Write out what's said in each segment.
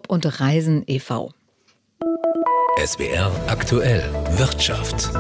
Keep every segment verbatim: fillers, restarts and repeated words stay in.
und Reisen e V S W R aktuell Wirtschaft.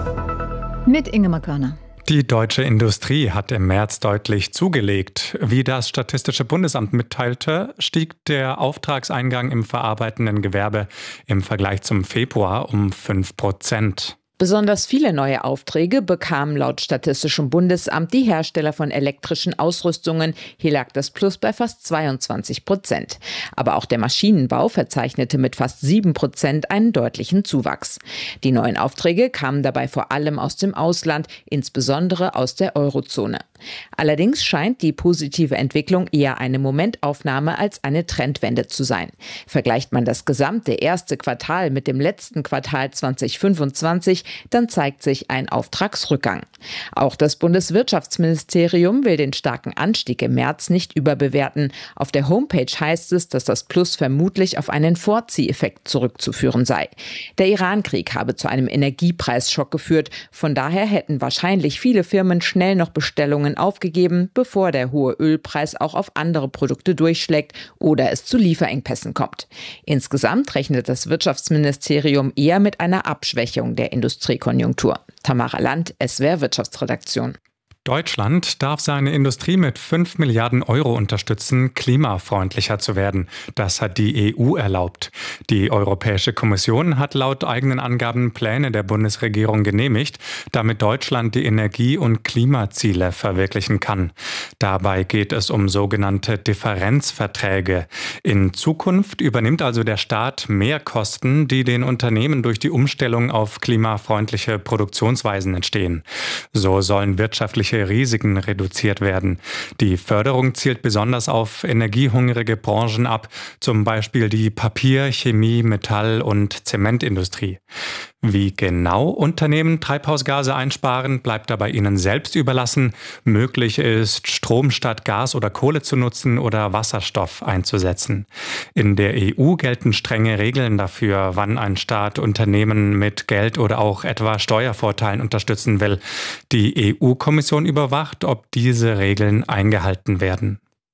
mit Ingemar Körner. Die deutsche Industrie hat im März deutlich zugelegt. Wie das Statistische Bundesamt mitteilte, stieg der Auftragseingang im verarbeitenden Gewerbe im Vergleich zum Februar um fünf Prozent. Besonders viele neue Aufträge bekamen laut Statistischem Bundesamt die Hersteller von elektrischen Ausrüstungen. Hier lag das Plus bei fast zweiundzwanzig Prozent. Aber auch der Maschinenbau verzeichnete mit fast sieben Prozent einen deutlichen Zuwachs. Die neuen Aufträge kamen dabei vor allem aus dem Ausland, insbesondere aus der Eurozone. Allerdings scheint die positive Entwicklung eher eine Momentaufnahme als eine Trendwende zu sein. Vergleicht man das gesamte erste Quartal mit dem letzten Quartal zweitausendfünfundzwanzig, dann zeigt sich ein Auftragsrückgang. Auch das Bundeswirtschaftsministerium will den starken Anstieg im März nicht überbewerten. Auf der Homepage heißt es, dass das Plus vermutlich auf einen Vorzieheffekt zurückzuführen sei. Der Iran-Krieg habe zu einem Energiepreisschock geführt. Von daher hätten wahrscheinlich viele Firmen schnell noch Bestellungen aufgegeben, bevor der hohe Ölpreis auch auf andere Produkte durchschlägt oder es zu Lieferengpässen kommt. Insgesamt rechnet das Wirtschaftsministerium eher mit einer Abschwächung der Industriekonjunktur. Tamara Land, S W R Wirtschaftsredaktion. Deutschland darf seine Industrie mit fünf Milliarden Euro unterstützen, klimafreundlicher zu werden. Das hat die E U erlaubt. Die Europäische Kommission hat laut eigenen Angaben Pläne der Bundesregierung genehmigt, damit Deutschland die Energie- und Klimaziele verwirklichen kann. Dabei geht es um sogenannte Differenzverträge. In Zukunft übernimmt also der Staat Mehrkosten, die den Unternehmen durch die Umstellung auf klimafreundliche Produktionsweisen entstehen. So sollen wirtschaftliche Risiken reduziert werden. Die Förderung zielt besonders auf energiehungrige Branchen ab, zum Beispiel die Papier-, Chemie-, Metall- und Zementindustrie. Wie genau Unternehmen Treibhausgase einsparen, bleibt dabei ihnen selbst überlassen. Möglich ist, Strom statt Gas oder Kohle zu nutzen oder Wasserstoff einzusetzen. In der E U gelten strenge Regeln dafür, wann ein Staat Unternehmen mit Geld oder auch etwa Steuervorteilen unterstützen will. Die E U-Kommission überwacht, ob diese Regeln eingehalten werden.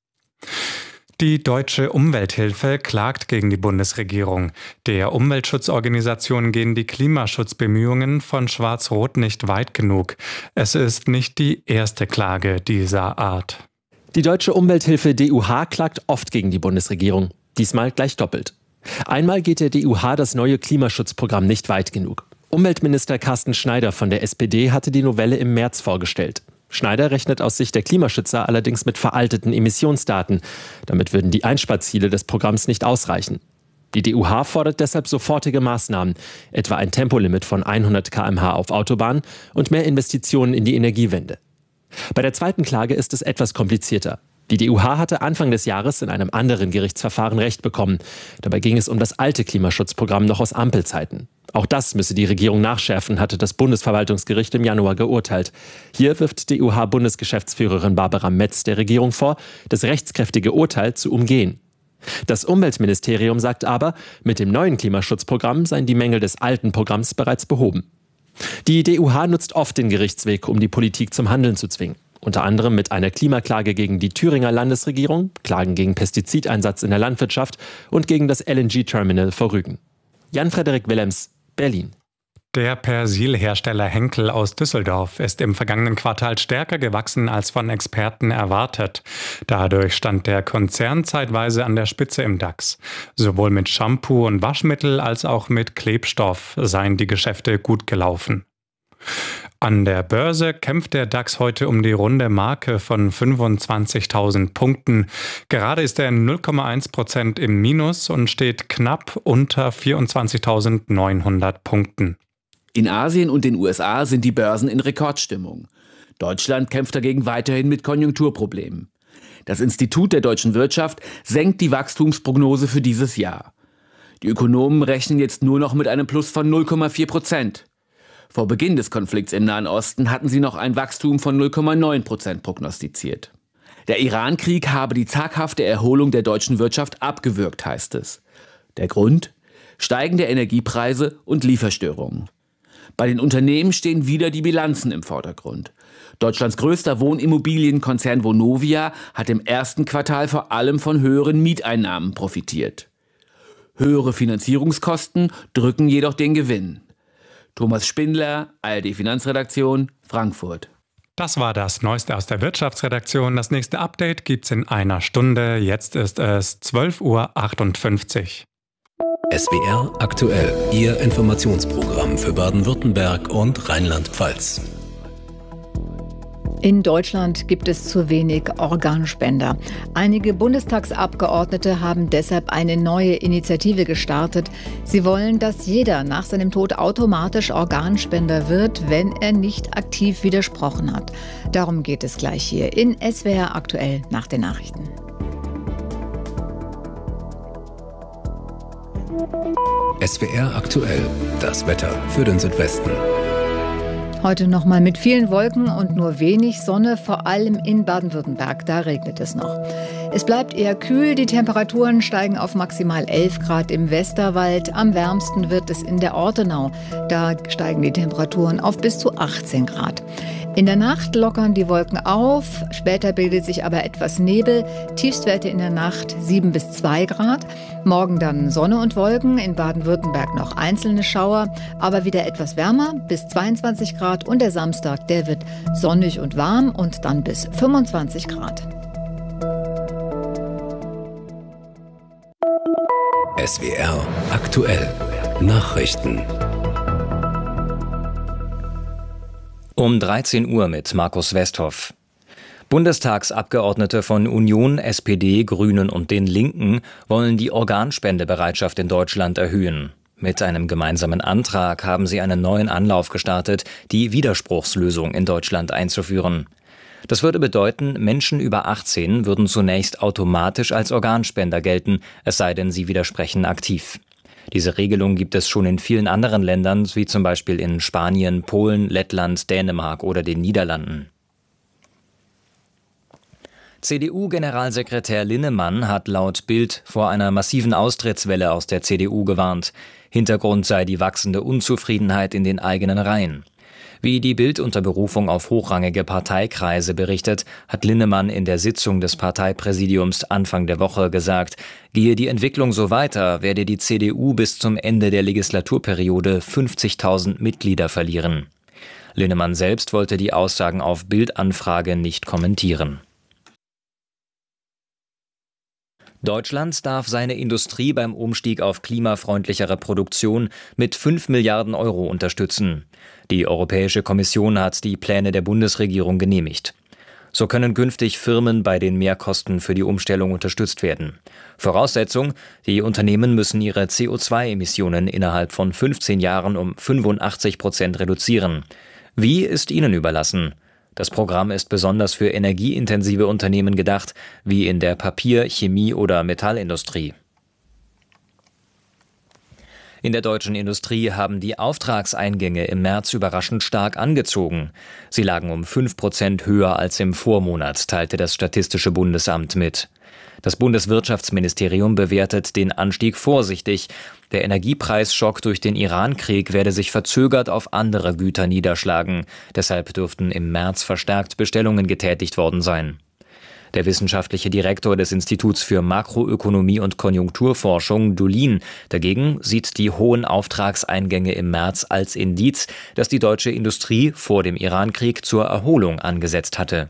Die Deutsche Umwelthilfe klagt gegen die Bundesregierung. Der Umweltschutzorganisationen gehen die Klimaschutzbemühungen von Schwarz-Rot nicht weit genug. Es ist nicht die erste Klage dieser Art. Die Deutsche Umwelthilfe D U H klagt oft gegen die Bundesregierung. Diesmal gleich doppelt. Einmal geht der D U H das neue Klimaschutzprogramm nicht weit genug. Umweltminister Carsten Schneider von der S P D hatte die Novelle im März vorgestellt. Schneider rechnet aus Sicht der Klimaschützer allerdings mit veralteten Emissionsdaten. Damit würden die Einsparziele des Programms nicht ausreichen. Die D U H fordert deshalb sofortige Maßnahmen, etwa ein Tempolimit von hundert Kilometer pro Stunde auf Autobahnen und mehr Investitionen in die Energiewende. Bei der zweiten Klage ist es etwas komplizierter. Die D U H hatte Anfang des Jahres in einem anderen Gerichtsverfahren Recht bekommen. Dabei ging es um das alte Klimaschutzprogramm noch aus Ampelzeiten. Auch das müsse die Regierung nachschärfen, hatte das Bundesverwaltungsgericht im Januar geurteilt. Hier wirft D U H-Bundesgeschäftsführerin Barbara Metz der Regierung vor, das rechtskräftige Urteil zu umgehen. Das Umweltministerium sagt aber, mit dem neuen Klimaschutzprogramm seien die Mängel des alten Programms bereits behoben. Die D U H nutzt oft den Gerichtsweg, um die Politik zum Handeln zu zwingen. Unter anderem mit einer Klimaklage gegen die Thüringer Landesregierung, Klagen gegen Pestizideinsatz in der Landwirtschaft und gegen das L N G-Terminal vor Rügen. Jan-Frederik Willems, Berlin. Der Persilhersteller Henkel aus Düsseldorf ist im vergangenen Quartal stärker gewachsen als von Experten erwartet. Dadurch stand der Konzern zeitweise an der Spitze im DAX. Sowohl mit Shampoo und Waschmittel als auch mit Klebstoff seien die Geschäfte gut gelaufen. An der Börse kämpft der DAX heute um die runde Marke von fünfundzwanzigtausend Punkten. Gerade ist er null Komma eins Prozent im Minus und steht knapp unter vierundzwanzigtausendneunhundert Punkten. In Asien und den U S A sind die Börsen in Rekordstimmung. Deutschland kämpft dagegen weiterhin mit Konjunkturproblemen. Das Institut der deutschen Wirtschaft senkt die Wachstumsprognose für dieses Jahr. Die Ökonomen rechnen jetzt nur noch mit einem Plus von null Komma vier Prozent. Vor Beginn des Konflikts im Nahen Osten hatten sie noch ein Wachstum von null Komma neun Prozent prognostiziert. Der Iran-Krieg habe die zaghafte Erholung der deutschen Wirtschaft abgewürgt, heißt es. Der Grund? Steigende Energiepreise und Lieferstörungen. Bei den Unternehmen stehen wieder die Bilanzen im Vordergrund. Deutschlands größter Wohnimmobilienkonzern Vonovia hat im ersten Quartal vor allem von höheren Mieteinnahmen profitiert. Höhere Finanzierungskosten drücken jedoch den Gewinn. Thomas Spindler, A R D Finanzredaktion, Frankfurt. Das war das Neueste aus der Wirtschaftsredaktion. Das nächste Update gibt's in einer Stunde. Jetzt ist es zwölf Uhr achtundfünfzig. S W R aktuell, Ihr Informationsprogramm für Baden-Württemberg und Rheinland-Pfalz. In Deutschland gibt es zu wenig Organspender. Einige Bundestagsabgeordnete haben deshalb eine neue Initiative gestartet. Sie wollen, dass jeder nach seinem Tod automatisch Organspender wird, wenn er nicht aktiv widersprochen hat. Darum geht es gleich hier in S W R aktuell nach den Nachrichten. S W R aktuell, das Wetter für den Südwesten. Heute nochmal mit vielen Wolken und nur wenig Sonne, vor allem in Baden-Württemberg. Da regnet es noch. Es bleibt eher kühl, die Temperaturen steigen auf maximal elf Grad im Westerwald. Am wärmsten wird es in der Ortenau. Da steigen die Temperaturen auf bis zu achtzehn Grad. In der Nacht lockern die Wolken auf, später bildet sich aber etwas Nebel. Tiefstwerte in der Nacht sieben bis zwei Grad. Morgen dann Sonne und Wolken, in Baden-Württemberg noch einzelne Schauer, aber wieder etwas wärmer, bis zweiundzwanzig Grad. Und der Samstag, der wird sonnig und warm und dann bis fünfundzwanzig Grad. S W R aktuell, Nachrichten. Um dreizehn Uhr mit Markus Westhoff. Bundestagsabgeordnete von Union, S P D, Grünen und den Linken wollen die Organspendebereitschaft in Deutschland erhöhen. Mit einem gemeinsamen Antrag haben sie einen neuen Anlauf gestartet, die Widerspruchslösung in Deutschland einzuführen. Das würde bedeuten, Menschen über achtzehn würden zunächst automatisch als Organspender gelten, es sei denn, sie widersprechen aktiv. Diese Regelung gibt es schon in vielen anderen Ländern, wie zum Beispiel in Spanien, Polen, Lettland, Dänemark oder den Niederlanden. C D U-Generalsekretär Linnemann hat laut Bild vor einer massiven Austrittswelle aus der C D U gewarnt. Hintergrund sei die wachsende Unzufriedenheit in den eigenen Reihen. Wie die Bild unter Berufung auf hochrangige Parteikreise berichtet, hat Linnemann in der Sitzung des Parteipräsidiums Anfang der Woche gesagt, gehe die Entwicklung so weiter, werde die C D U bis zum Ende der Legislaturperiode fünfzigtausend Mitglieder verlieren. Linnemann selbst wollte die Aussagen auf Bild-Anfrage nicht kommentieren. Deutschland darf seine Industrie beim Umstieg auf klimafreundlichere Produktion mit fünf Milliarden Euro unterstützen. Die Europäische Kommission hat die Pläne der Bundesregierung genehmigt. So können künftig Firmen bei den Mehrkosten für die Umstellung unterstützt werden. Voraussetzung: Die Unternehmen müssen ihre C O zwei Emissionen innerhalb von fünfzehn Jahren um fünfundachtzig Prozent reduzieren. Wie, ist ihnen überlassen. Das Programm ist besonders für energieintensive Unternehmen gedacht, wie in der Papier-, Chemie- oder Metallindustrie. In der deutschen Industrie haben die Auftragseingänge im März überraschend stark angezogen. Sie lagen um fünf Prozent höher als im Vormonat, teilte das Statistische Bundesamt mit. Das Bundeswirtschaftsministerium bewertet den Anstieg vorsichtig. Der Energiepreisschock durch den Iran-Krieg werde sich verzögert auf andere Güter niederschlagen. Deshalb dürften im März verstärkt Bestellungen getätigt worden sein. Der wissenschaftliche Direktor des Instituts für Makroökonomie und Konjunkturforschung, Dulin, dagegen sieht die hohen Auftragseingänge im März als Indiz, dass die deutsche Industrie vor dem Iran-Krieg zur Erholung angesetzt hatte.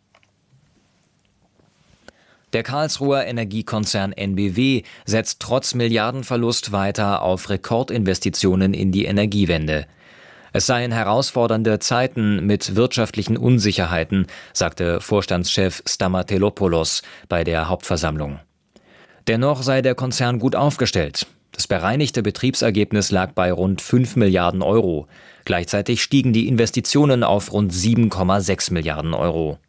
Der Karlsruher Energiekonzern N B W setzt trotz Milliardenverlust weiter auf Rekordinvestitionen in die Energiewende. Es seien herausfordernde Zeiten mit wirtschaftlichen Unsicherheiten, sagte Vorstandschef Stamatelopoulos bei der Hauptversammlung. Dennoch sei der Konzern gut aufgestellt. Das bereinigte Betriebsergebnis lag bei rund fünf Milliarden Euro. Gleichzeitig stiegen die Investitionen auf rund sieben Komma sechs Milliarden Euro.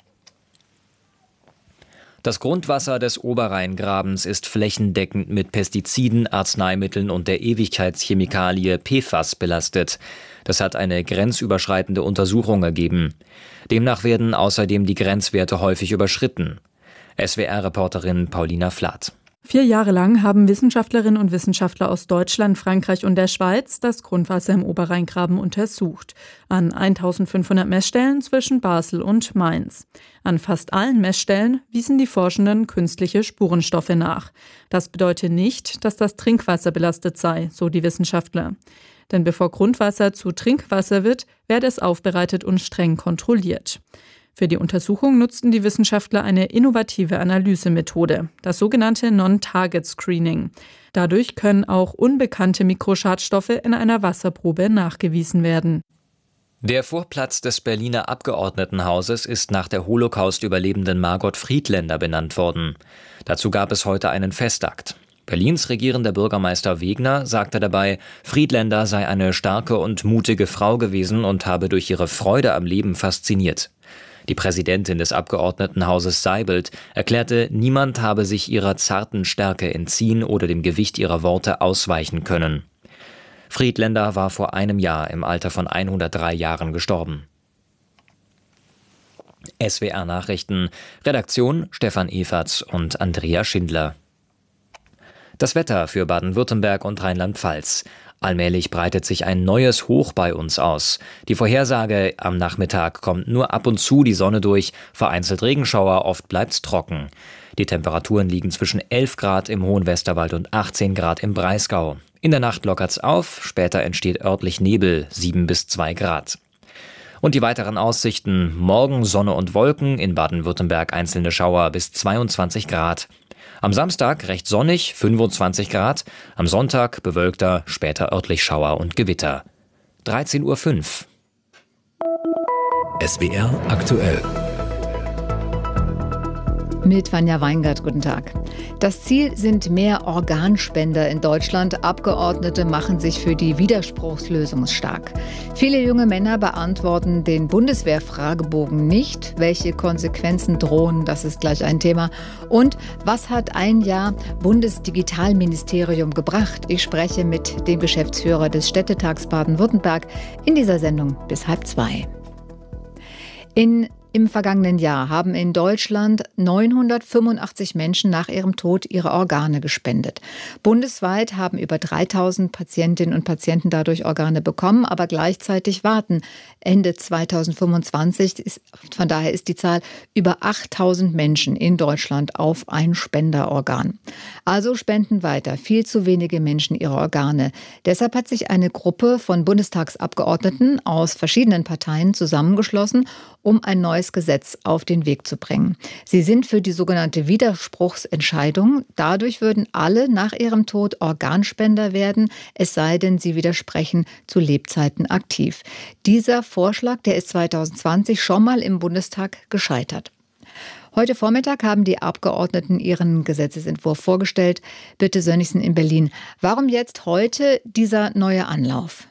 Das Grundwasser des Oberrheingrabens ist flächendeckend mit Pestiziden, Arzneimitteln und der Ewigkeitschemikalie P F A S belastet. Das hat eine grenzüberschreitende Untersuchung ergeben. Demnach werden außerdem die Grenzwerte häufig überschritten. S W R-Reporterin Paulina Flath. Vier Jahre lang haben Wissenschaftlerinnen und Wissenschaftler aus Deutschland, Frankreich und der Schweiz das Grundwasser im Oberrheingraben untersucht. An eintausendfünfhundert Messstellen zwischen Basel und Mainz. An fast allen Messstellen wiesen die Forschenden künstliche Spurenstoffe nach. Das bedeutet nicht, dass das Trinkwasser belastet sei, so die Wissenschaftler. Denn bevor Grundwasser zu Trinkwasser wird, werde es aufbereitet und streng kontrolliert. Für die Untersuchung nutzten die Wissenschaftler eine innovative Analysemethode, das sogenannte Non-Target-Screening. Dadurch können auch unbekannte Mikroschadstoffe in einer Wasserprobe nachgewiesen werden. Der Vorplatz des Berliner Abgeordnetenhauses ist nach der Holocaust-Überlebenden Margot Friedländer benannt worden. Dazu gab es heute einen Festakt. Berlins regierender Bürgermeister Wegner sagte dabei, Friedländer sei eine starke und mutige Frau gewesen und habe durch ihre Freude am Leben fasziniert. Die Präsidentin des Abgeordnetenhauses Seibelt erklärte, niemand habe sich ihrer zarten Stärke entziehen oder dem Gewicht ihrer Worte ausweichen können. Friedländer war vor einem Jahr im Alter von hundertdrei Jahren gestorben. S W R Nachrichten, Redaktion Stefan Everts und Andrea Schindler. Das Wetter für Baden-Württemberg und Rheinland-Pfalz. Allmählich breitet sich ein neues Hoch bei uns aus. Die Vorhersage: am Nachmittag kommt nur ab und zu die Sonne durch, vereinzelt Regenschauer, oft bleibt's trocken. Die Temperaturen liegen zwischen elf Grad im Hohen Westerwald und achtzehn Grad im Breisgau. In der Nacht lockert's auf, später entsteht örtlich Nebel, sieben bis zwei Grad. Und die weiteren Aussichten: morgen Sonne und Wolken, in Baden-Württemberg einzelne Schauer bis zweiundzwanzig Grad. Am Samstag recht sonnig, fünfundzwanzig Grad. Am Sonntag bewölkter, später örtlich Schauer und Gewitter. dreizehn Uhr fünf. S W R aktuell. Mit Vanja Weingart, guten Tag. Das Ziel sind mehr Organspender in Deutschland. Abgeordnete machen sich für die Widerspruchslösung stark. Viele junge Männer beantworten den Bundeswehr-Fragebogen nicht. Welche Konsequenzen drohen, das ist gleich ein Thema. Und was hat ein Jahr Bundesdigitalministerium gebracht? Ich spreche mit dem Geschäftsführer des Städtetags Baden-Württemberg in dieser Sendung bis halb zwei. In Im vergangenen Jahr haben in Deutschland neunhundertfünfundachtzig Menschen nach ihrem Tod ihre Organe gespendet. Bundesweit haben über dreitausend Patientinnen und Patienten dadurch Organe bekommen, aber gleichzeitig warten Ende zweitausendfünfundzwanzig, ist, von daher ist die Zahl über achttausend Menschen in Deutschland auf ein Spenderorgan. Also spenden weiter viel zu wenige Menschen ihre Organe. Deshalb hat sich eine Gruppe von Bundestagsabgeordneten aus verschiedenen Parteien zusammengeschlossen, um ein neues Gesetz auf den Weg zu bringen. Sie sind für die sogenannte Widerspruchsentscheidung. Dadurch würden alle nach ihrem Tod Organspender werden, es sei denn, sie widersprechen zu Lebzeiten aktiv. Dieser Vorschlag, der ist zweitausendzwanzig schon mal im Bundestag gescheitert. Heute Vormittag haben die Abgeordneten ihren Gesetzesentwurf vorgestellt. Birte Sönnigsen in Berlin. Warum jetzt heute dieser neue Anlauf?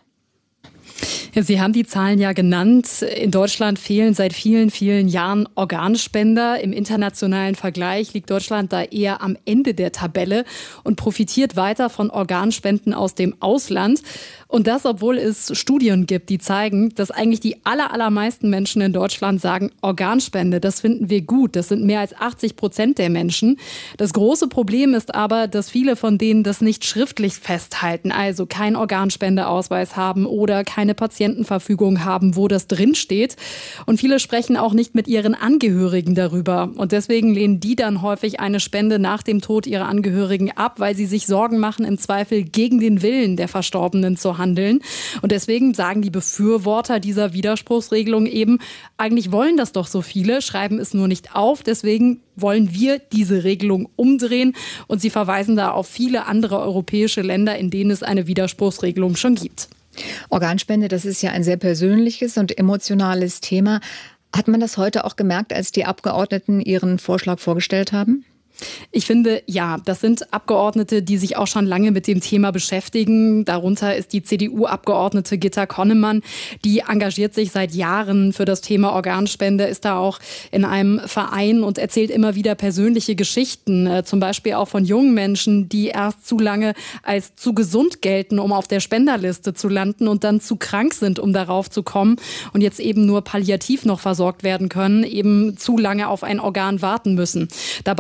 Ja, Sie haben die Zahlen ja genannt. In Deutschland fehlen seit vielen, vielen Jahren Organspender. Im internationalen Vergleich liegt Deutschland da eher am Ende der Tabelle und profitiert weiter von Organspenden aus dem Ausland. Und das, obwohl es Studien gibt, die zeigen, dass eigentlich die aller, allermeisten Menschen in Deutschland sagen, Organspende, das finden wir gut. Das sind mehr als achtzig Prozent der Menschen. Das große Problem ist aber, dass viele von denen das nicht schriftlich festhalten, also keinen Organspendeausweis haben oder keine Patientenverfügung haben, wo das drinsteht. Und viele sprechen auch nicht mit ihren Angehörigen darüber. Und deswegen lehnen die dann häufig eine Spende nach dem Tod ihrer Angehörigen ab, weil sie sich Sorgen machen, im Zweifel gegen den Willen der Verstorbenen zu handeln. Und deswegen sagen die Befürworter dieser Widerspruchsregelung eben, eigentlich wollen das doch so viele, schreiben es nur nicht auf. Deswegen wollen wir diese Regelung umdrehen. Und sie verweisen da auf viele andere europäische Länder, in denen es eine Widerspruchsregelung schon gibt. Organspende, das ist ja ein sehr persönliches und emotionales Thema. Hat man das heute auch gemerkt, als die Abgeordneten ihren Vorschlag vorgestellt haben? Ich finde, ja, das sind Abgeordnete, die sich auch schon lange mit dem Thema beschäftigen. Darunter ist die C D U-Abgeordnete Gitta Konnemann. Die engagiert sich seit Jahren für das Thema Organspende, ist da auch in einem Verein und erzählt immer wieder persönliche Geschichten. Zum Beispiel auch von jungen Menschen, die erst zu lange als zu gesund gelten, um auf der Spenderliste zu landen und dann zu krank sind, um darauf zu kommen und jetzt eben nur palliativ noch versorgt werden können, eben zu lange auf ein Organ warten müssen. Dabei ist auch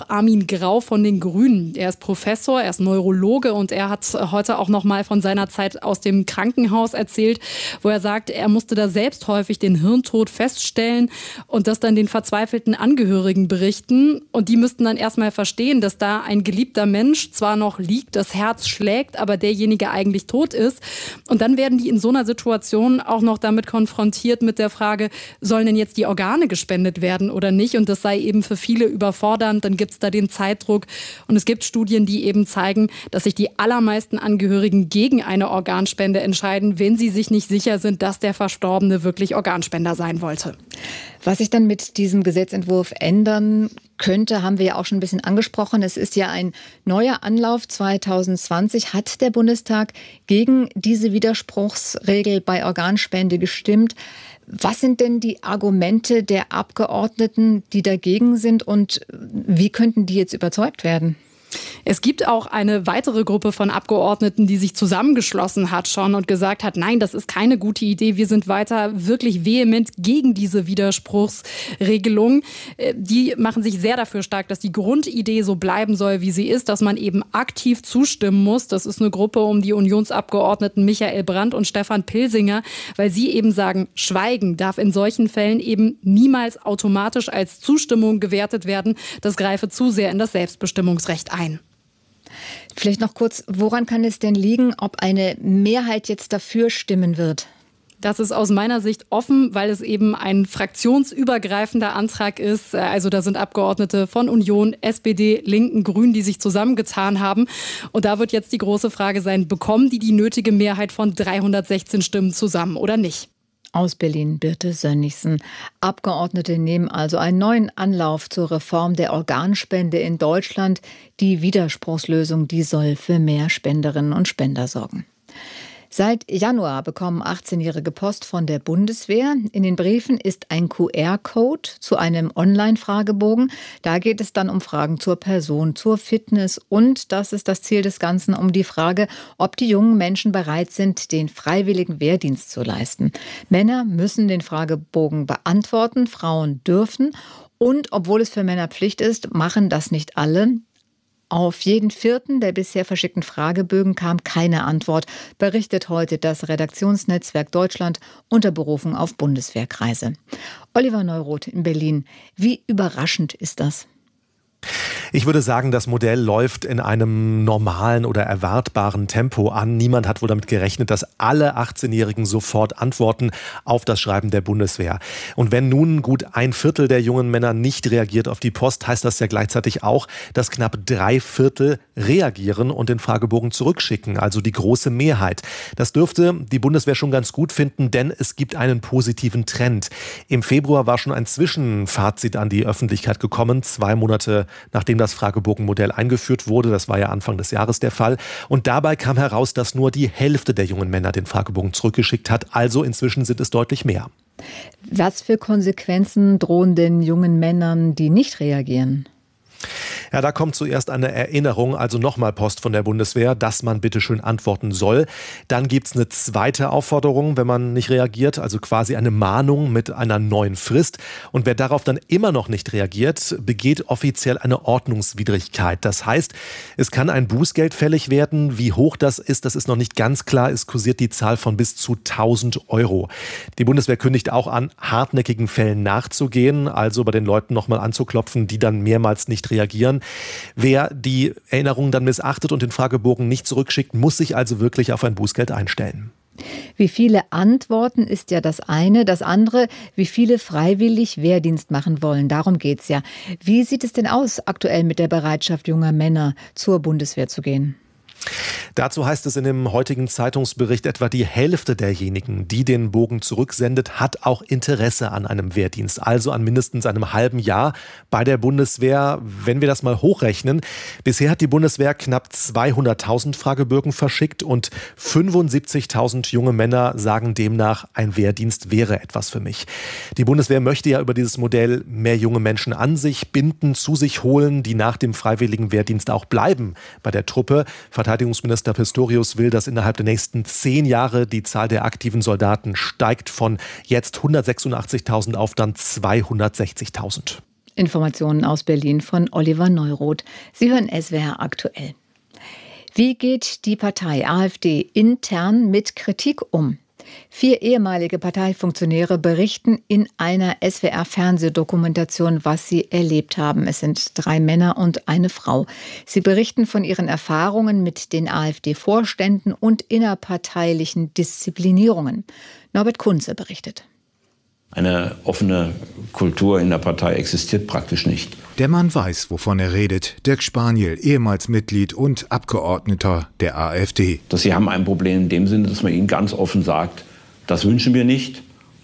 auch Armin Grau von den Grünen. Er ist Professor, er ist Neurologe und er hat heute auch noch mal von seiner Zeit aus dem Krankenhaus erzählt, wo er sagt, er musste da selbst häufig den Hirntod feststellen und das dann den verzweifelten Angehörigen berichten. Und die müssten dann erstmal verstehen, dass da ein geliebter Mensch zwar noch liegt, das Herz schlägt, aber derjenige eigentlich tot ist. Und dann werden die in so einer Situation auch noch damit konfrontiert mit der Frage, sollen denn jetzt die Organe gespendet werden oder nicht? Und das sei eben für viele überfordernd. Dann gibt es da den Zeitdruck. Und es gibt Studien, die eben zeigen, dass sich die allermeisten Angehörigen gegen eine Organspende entscheiden, wenn sie sich nicht sicher sind, dass der Verstorbene wirklich Organspender sein wollte. Was sich dann mit diesem Gesetzentwurf ändern könnte, haben wir ja auch schon ein bisschen angesprochen. Es ist ja ein neuer Anlauf. zwanzig zwanzig hat der Bundestag gegen diese Widerspruchsregel bei Organspende gestimmt. Was sind denn die Argumente der Abgeordneten, die dagegen sind, und wie könnten die jetzt überzeugt werden? Es gibt auch eine weitere Gruppe von Abgeordneten, die sich zusammengeschlossen hat schon und gesagt hat, nein, das ist keine gute Idee. Wir sind weiter wirklich vehement gegen diese Widerspruchsregelung. Die machen sich sehr dafür stark, dass die Grundidee so bleiben soll, wie sie ist, dass man eben aktiv zustimmen muss. Das ist eine Gruppe um die Unionsabgeordneten Michael Brandt und Stefan Pilsinger, weil sie eben sagen, Schweigen darf in solchen Fällen eben niemals automatisch als Zustimmung gewertet werden. Das greife zu sehr in das Selbstbestimmungsrecht ein. Vielleicht noch kurz, woran kann es denn liegen, ob eine Mehrheit jetzt dafür stimmen wird? Das ist aus meiner Sicht offen, weil es eben ein fraktionsübergreifender Antrag ist. Also da sind Abgeordnete von Union, S P D, Linken, Grünen, die sich zusammengetan haben. Und da wird jetzt die große Frage sein, bekommen die die nötige Mehrheit von dreihundertsechzehn Stimmen zusammen oder nicht? Aus Berlin, Birte Sönnigsen. Abgeordnete nehmen also einen neuen Anlauf zur Reform der Organspende in Deutschland. Die Widerspruchslösung, die soll für mehr Spenderinnen und Spender sorgen. Seit Januar bekommen achtzehnjährige Post von der Bundeswehr. In den Briefen ist ein Q R-Code zu einem Online-Fragebogen. Da geht es dann um Fragen zur Person, zur Fitness und, das ist das Ziel des Ganzen, um die Frage, ob die jungen Menschen bereit sind, den freiwilligen Wehrdienst zu leisten. Männer müssen den Fragebogen beantworten, Frauen dürfen. Und obwohl es für Männer Pflicht ist, machen das nicht alle. Auf jeden vierten der bisher verschickten Fragebögen kam keine Antwort, berichtet heute das Redaktionsnetzwerk Deutschland unter Berufung auf Bundeswehrkreise. Oliver Neuroth in Berlin. Wie überraschend ist das? Ich würde sagen, das Modell läuft in einem normalen oder erwartbaren Tempo an. Niemand hat wohl damit gerechnet, dass alle achtzehnjährigen sofort antworten auf das Schreiben der Bundeswehr. Und wenn nun gut ein Viertel der jungen Männer nicht reagiert auf die Post, heißt das ja gleichzeitig auch, dass knapp drei Viertel reagieren und den Fragebogen zurückschicken, also die große Mehrheit. Das dürfte die Bundeswehr schon ganz gut finden, denn es gibt einen positiven Trend. Im Februar war schon ein Zwischenfazit an die Öffentlichkeit gekommen, zwei Monate nachdem das Fragebogenmodell eingeführt wurde. Das war ja Anfang des Jahres der Fall. Und dabei kam heraus, dass nur die Hälfte der jungen Männer den Fragebogen zurückgeschickt hat. Also inzwischen sind es deutlich mehr. Was für Konsequenzen drohen den jungen Männern, die nicht reagieren? Ja, da kommt zuerst eine Erinnerung, also nochmal Post von der Bundeswehr, dass man bitte schön antworten soll. Dann gibt es eine zweite Aufforderung, wenn man nicht reagiert, also quasi eine Mahnung mit einer neuen Frist. Und wer darauf dann immer noch nicht reagiert, begeht offiziell eine Ordnungswidrigkeit. Das heißt, es kann ein Bußgeld fällig werden. Wie hoch das ist, das ist noch nicht ganz klar. Es kursiert die Zahl von bis zu tausend Euro. Die Bundeswehr kündigt auch an, hartnäckigen Fällen nachzugehen, also bei den Leuten nochmal anzuklopfen, die dann mehrmals nicht reagieren. Wer die Erinnerungen dann missachtet und den Fragebogen nicht zurückschickt, muss sich also wirklich auf ein Bußgeld einstellen. Wie viele antworten, ist ja das eine. Das andere, wie viele freiwillig Wehrdienst machen wollen. Darum geht's ja. Wie sieht es denn aus aktuell mit der Bereitschaft junger Männer, zur Bundeswehr zu gehen? Dazu heißt es in dem heutigen Zeitungsbericht, etwa die Hälfte derjenigen, die den Bogen zurücksendet, hat auch Interesse an einem Wehrdienst, also an mindestens einem halben Jahr bei der Bundeswehr. Wenn wir das mal hochrechnen, bisher hat die Bundeswehr knapp zweihunderttausend Fragebögen verschickt und fünfundsiebzigtausend junge Männer sagen demnach, ein Wehrdienst wäre etwas für mich. Die Bundeswehr möchte ja über dieses Modell mehr junge Menschen an sich binden, zu sich holen, die nach dem freiwilligen Wehrdienst auch bleiben bei der Truppe. Verteidigungsminister Pistorius will, dass innerhalb der nächsten zehn Jahre die Zahl der aktiven Soldaten steigt von jetzt hundertsechsundachtzigtausend auf dann zweihundertsechzigtausend. Informationen aus Berlin von Oliver Neuroth. Sie hören S W R aktuell. Wie geht die Partei AfD intern mit Kritik um? Vier ehemalige Parteifunktionäre berichten in einer S W R-Fernsehdokumentation, was sie erlebt haben. Es sind drei Männer und eine Frau. Sie berichten von ihren Erfahrungen mit den AfD-Vorständen und innerparteilichen Disziplinierungen. Norbert Kunze berichtet. Eine offene Kultur in der Partei existiert praktisch nicht. Der Mann weiß, wovon er redet. Dirk Spaniel, ehemals Mitglied und Abgeordneter der AfD. Dass Sie haben ein Problem in dem Sinne, dass man Ihnen ganz offen sagt, das wünschen wir nicht.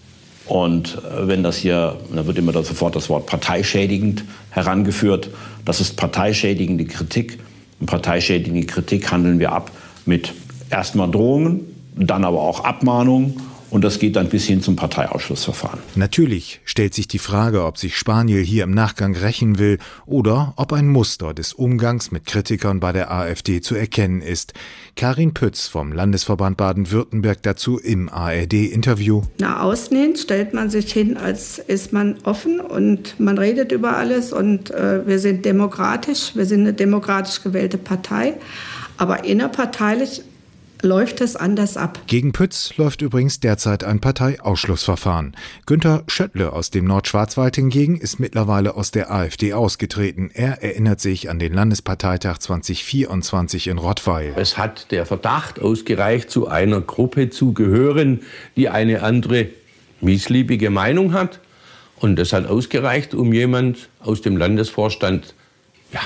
Und wenn das hier, da wird immer sofort das Wort parteischädigend herangeführt. Das ist parteischädigende Kritik. Und parteischädigende Kritik handeln wir ab mit erstmal Drohungen, dann aber auch Abmahnungen. Und das geht dann bis hin zum Parteiausschlussverfahren. Natürlich stellt sich die Frage, ob sich Spaniel hier im Nachgang rächen will oder ob ein Muster des Umgangs mit Kritikern bei der AfD zu erkennen ist. Karin Pütz vom Landesverband Baden-Württemberg dazu im A R D-Interview. Nach außen hin stellt man sich hin, als ist man offen und man redet über alles und äh, wir sind demokratisch, wir sind eine demokratisch gewählte Partei, aber innerparteilich läuft es anders ab. Gegen Pütz läuft übrigens derzeit ein Parteiausschlussverfahren. Günter Schöttle aus dem Nordschwarzwald hingegen ist mittlerweile aus der AfD ausgetreten. Er erinnert sich an den Landesparteitag zwanzig vierundzwanzig in Rottweil. Es hat der Verdacht ausgereicht, zu einer Gruppe zu gehören, die eine andere missliebige Meinung hat. Und das hat ausgereicht, um jemand aus dem Landesvorstand, ja,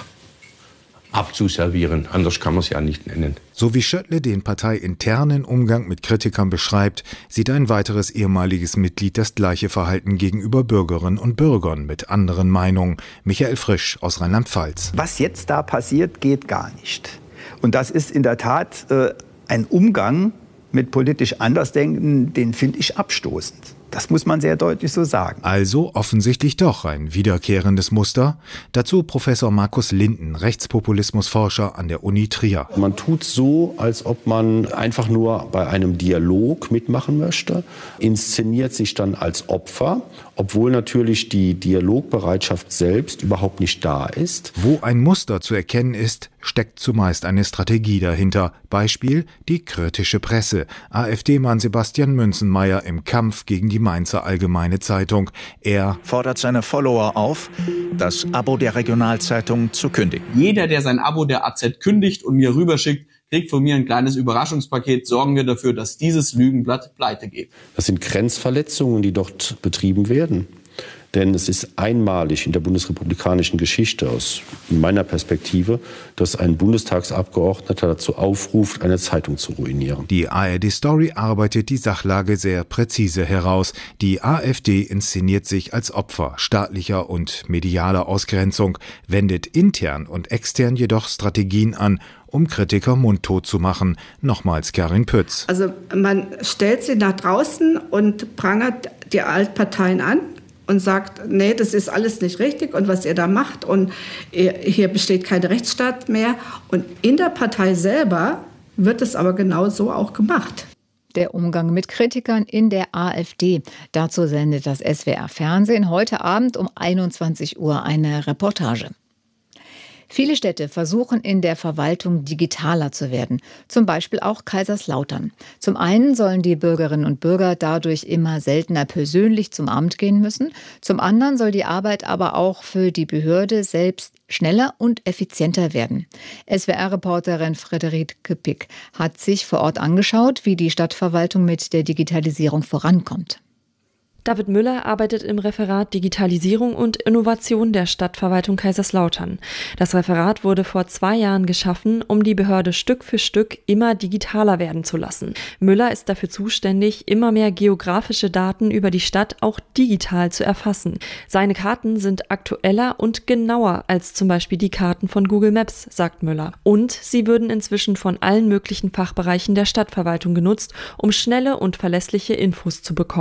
abzuservieren. Anders kann man es ja nicht nennen. So wie Schöttle den parteiinternen Umgang mit Kritikern beschreibt, sieht ein weiteres ehemaliges Mitglied das gleiche Verhalten gegenüber Bürgerinnen und Bürgern mit anderen Meinungen. Michael Frisch aus Rheinland-Pfalz. Was jetzt da passiert, geht gar nicht. Und das ist in der Tat äh, ein Umgang mit politisch Andersdenkenden, den finde ich abstoßend. Das muss man sehr deutlich so sagen. Also offensichtlich doch ein wiederkehrendes Muster. Dazu Professor Markus Linden, Rechtspopulismusforscher an der Uni Trier. Man tut so, als ob man einfach nur bei einem Dialog mitmachen möchte, inszeniert sich dann als Opfer, obwohl natürlich die Dialogbereitschaft selbst überhaupt nicht da ist. Wo ein Muster zu erkennen ist, steckt zumeist eine Strategie dahinter. Beispiel die kritische Presse. AfD-Mann Sebastian Münzenmaier im Kampf gegen die Mainzer Allgemeine Zeitung. Er fordert seine Follower auf, das Abo der Regionalzeitung zu kündigen. Jeder, der sein Abo der A Z kündigt und mir rüberschickt, kriegt von mir ein kleines Überraschungspaket. Sorgen wir dafür, dass dieses Lügenblatt pleite geht. Das sind Grenzverletzungen, die dort betrieben werden. Denn es ist einmalig in der bundesrepublikanischen Geschichte aus meiner Perspektive, dass ein Bundestagsabgeordneter dazu aufruft, eine Zeitung zu ruinieren. Die A R D-Story arbeitet die Sachlage sehr präzise heraus. Die AfD inszeniert sich als Opfer staatlicher und medialer Ausgrenzung, wendet intern und extern jedoch Strategien an, um Kritiker mundtot zu machen. Nochmals Karin Pütz. Also man stellt sie nach draußen und prangert die Altparteien an und sagt, nee, das ist alles nicht richtig und was ihr da macht und hier besteht kein Rechtsstaat mehr. Und in der Partei selber wird es aber genau so auch gemacht. Der Umgang mit Kritikern in der AfD. Dazu sendet das S W R Fernsehen heute Abend um einundzwanzig Uhr eine Reportage. Viele Städte versuchen in der Verwaltung digitaler zu werden, zum Beispiel auch Kaiserslautern. Zum einen sollen die Bürgerinnen und Bürger dadurch immer seltener persönlich zum Amt gehen müssen, zum anderen soll die Arbeit aber auch für die Behörde selbst schneller und effizienter werden. S W R-Reporterin Friederike Pick hat sich vor Ort angeschaut, wie die Stadtverwaltung mit der Digitalisierung vorankommt. David Müller arbeitet im Referat Digitalisierung und Innovation der Stadtverwaltung Kaiserslautern. Das Referat wurde vor zwei Jahren geschaffen, um die Behörde Stück für Stück immer digitaler werden zu lassen. Müller ist dafür zuständig, immer mehr geografische Daten über die Stadt auch digital zu erfassen. Seine Karten sind aktueller und genauer als zum Beispiel die Karten von Google Maps, sagt Müller. Und sie würden inzwischen von allen möglichen Fachbereichen der Stadtverwaltung genutzt, um schnelle und verlässliche Infos zu bekommen.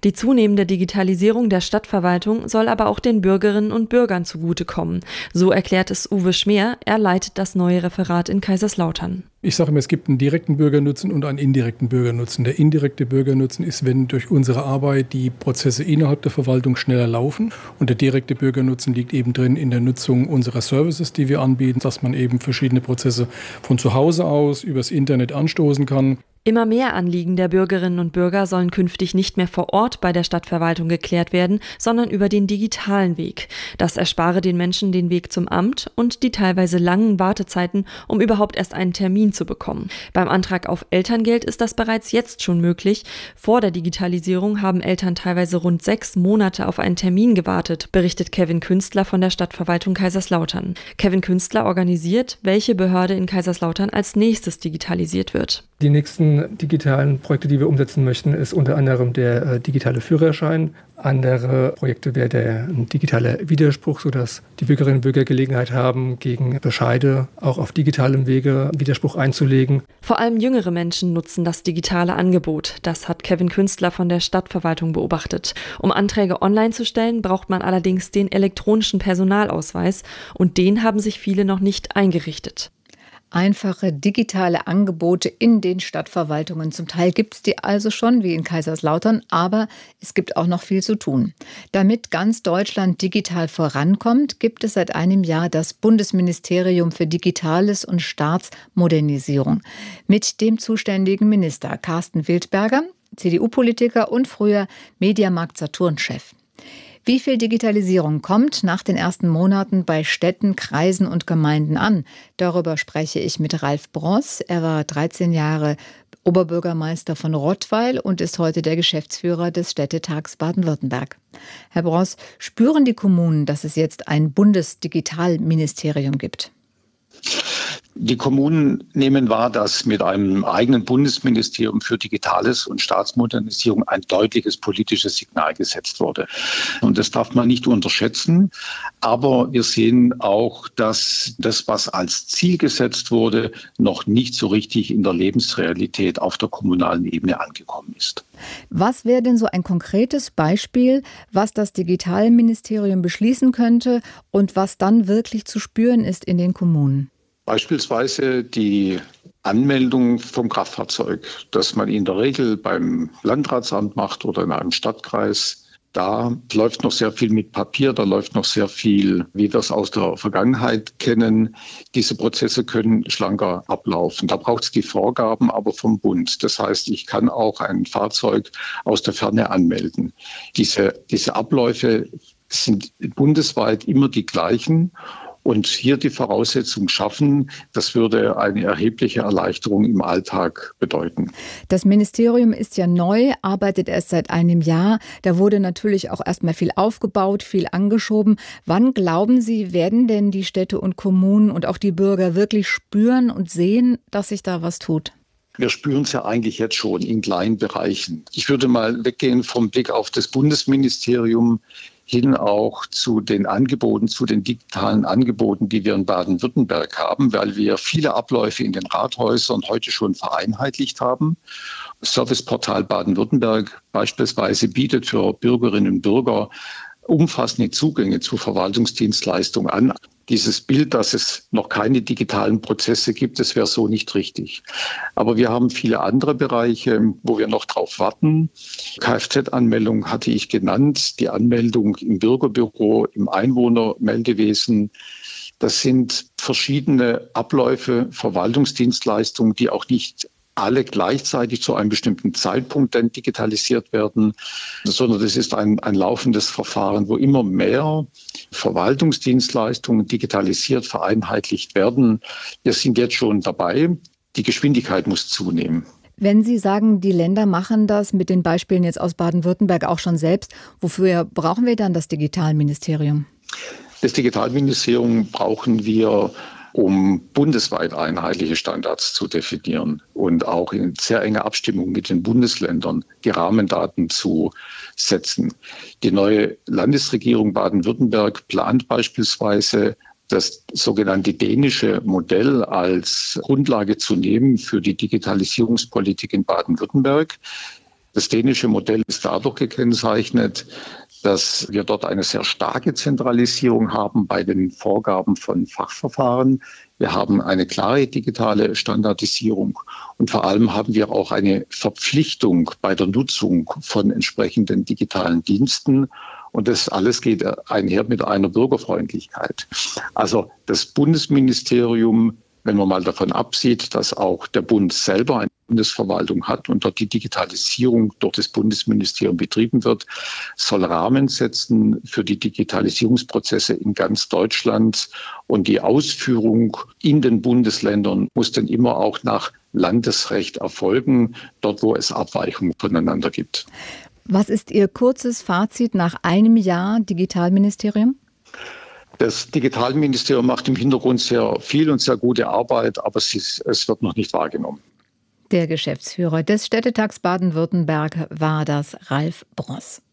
Die zunehmende Digitalisierung der Stadtverwaltung soll aber auch den Bürgerinnen und Bürgern zugutekommen. So erklärt es Uwe Schmeer, er leitet das neue Referat in Kaiserslautern. Ich sage immer, es gibt einen direkten Bürgernutzen und einen indirekten Bürgernutzen. Der indirekte Bürgernutzen ist, wenn durch unsere Arbeit die Prozesse innerhalb der Verwaltung schneller laufen. Und der direkte Bürgernutzen liegt eben drin in der Nutzung unserer Services, die wir anbieten, dass man eben verschiedene Prozesse von zu Hause aus übers Internet anstoßen kann. Immer mehr Anliegen der Bürgerinnen und Bürger sollen künftig nicht mehr vor Ort bei der Stadtverwaltung geklärt werden, sondern über den digitalen Weg. Das erspare den Menschen den Weg zum Amt und die teilweise langen Wartezeiten, um überhaupt erst einen Termin zu bekommen. Beim Antrag auf Elterngeld ist das bereits jetzt schon möglich. Vor der Digitalisierung haben Eltern teilweise rund sechs Monate auf einen Termin gewartet, berichtet Kevin Künstler von der Stadtverwaltung Kaiserslautern. Kevin Künstler organisiert, welche Behörde in Kaiserslautern als nächstes digitalisiert wird. Die nächsten digitalen Projekte, die wir umsetzen möchten, ist unter anderem der äh, digitale Führerschein. Andere Projekte wäre der digitale Widerspruch, sodass die Bürgerinnen und Bürger Gelegenheit haben, gegen Bescheide auch auf digitalem Wege Widerspruch einzulegen. Vor allem jüngere Menschen nutzen das digitale Angebot. Das hat Kevin Künstler von der Stadtverwaltung beobachtet. Um Anträge online zu stellen, braucht man allerdings den elektronischen Personalausweis und den haben sich viele noch nicht eingerichtet. Einfache digitale Angebote in den Stadtverwaltungen. Zum Teil gibt es die also schon, wie in Kaiserslautern, aber es gibt auch noch viel zu tun. Damit ganz Deutschland digital vorankommt, gibt es seit einem Jahr das Bundesministerium für Digitales und Staatsmodernisierung mit dem zuständigen Minister Carsten Wildberger, C D U-Politiker und früher Mediamarkt-Saturn-Chef. Wie viel Digitalisierung kommt nach den ersten Monaten bei Städten, Kreisen und Gemeinden an? Darüber spreche ich mit Ralf Bross. Er war dreizehn Jahre Oberbürgermeister von Rottweil und ist heute der Geschäftsführer des Städtetags Baden-Württemberg. Herr Bross, spüren die Kommunen, dass es jetzt ein Bundesdigitalministerium gibt? Die Kommunen nehmen wahr, dass mit einem eigenen Bundesministerium für Digitales und Staatsmodernisierung ein deutliches politisches Signal gesetzt wurde. Und das darf man nicht unterschätzen. Aber wir sehen auch, dass das, was als Ziel gesetzt wurde, noch nicht so richtig in der Lebensrealität auf der kommunalen Ebene angekommen ist. Was wäre denn so ein konkretes Beispiel, was das Digitalministerium beschließen könnte und was dann wirklich zu spüren ist in den Kommunen? Beispielsweise die Anmeldung vom Kraftfahrzeug, das man in der Regel beim Landratsamt macht oder in einem Stadtkreis. Da läuft noch sehr viel mit Papier, da läuft noch sehr viel, wie wir es aus der Vergangenheit kennen. Diese Prozesse können schlanker ablaufen. Da braucht es die Vorgaben aber vom Bund. Das heißt, ich kann auch ein Fahrzeug aus der Ferne anmelden. Diese, diese Abläufe sind bundesweit immer die gleichen. Und hier die Voraussetzung schaffen, das würde eine erhebliche Erleichterung im Alltag bedeuten. Das Ministerium ist ja neu, arbeitet erst seit einem Jahr. Da wurde natürlich auch erstmal viel aufgebaut, viel angeschoben. Wann glauben Sie, werden denn die Städte und Kommunen und auch die Bürger wirklich spüren und sehen, dass sich da was tut? Wir spüren es ja eigentlich jetzt schon in kleinen Bereichen. Ich würde mal weggehen vom Blick auf das Bundesministerium hin auch zu den Angeboten, zu den digitalen Angeboten, die wir in Baden-Württemberg haben, weil wir viele Abläufe in den Rathäusern heute schon vereinheitlicht haben. Serviceportal Baden-Württemberg beispielsweise bietet für Bürgerinnen und Bürger umfassende Zugänge zu Verwaltungsdienstleistungen an. Dieses Bild, dass es noch keine digitalen Prozesse gibt, das wäre so nicht richtig. Aber wir haben viele andere Bereiche, wo wir noch drauf warten. Kfz-Anmeldung hatte ich genannt, die Anmeldung im Bürgerbüro, im Einwohnermeldewesen. Das sind verschiedene Abläufe, Verwaltungsdienstleistungen, die auch nicht alle gleichzeitig zu einem bestimmten Zeitpunkt dann digitalisiert werden, sondern das ist ein, ein laufendes Verfahren, wo immer mehr Verwaltungsdienstleistungen digitalisiert, vereinheitlicht werden. Wir sind jetzt schon dabei. Die Geschwindigkeit muss zunehmen. Wenn Sie sagen, die Länder machen das mit den Beispielen jetzt aus Baden-Württemberg auch schon selbst, wofür brauchen wir dann das Digitalministerium? Das Digitalministerium brauchen wir, um bundesweit einheitliche Standards zu definieren und auch in sehr enger Abstimmung mit den Bundesländern die Rahmendaten zu setzen. Die neue Landesregierung Baden-Württemberg plant beispielsweise, das sogenannte dänische Modell als Grundlage zu nehmen für die Digitalisierungspolitik in Baden-Württemberg. Das dänische Modell ist dadurch gekennzeichnet, dass wir dort eine sehr starke Zentralisierung haben bei den Vorgaben von Fachverfahren. Wir haben eine klare digitale Standardisierung und vor allem haben wir auch eine Verpflichtung bei der Nutzung von entsprechenden digitalen Diensten. Und das alles geht einher mit einer Bürgerfreundlichkeit. Also das Bundesministerium, wenn man mal davon absieht, dass auch der Bund selber eine Bundesverwaltung hat und dort die Digitalisierung durch das Bundesministerium betrieben wird, soll Rahmen setzen für die Digitalisierungsprozesse in ganz Deutschland. Und die Ausführung in den Bundesländern muss dann immer auch nach Landesrecht erfolgen, dort wo es Abweichungen voneinander gibt. Was ist Ihr kurzes Fazit nach einem Jahr Digitalministerium? Das Digitalministerium macht im Hintergrund sehr viel und sehr gute Arbeit, aber es, ist, es wird noch nicht wahrgenommen. Der Geschäftsführer des Städtetags Baden-Württemberg war das Ralf Bross.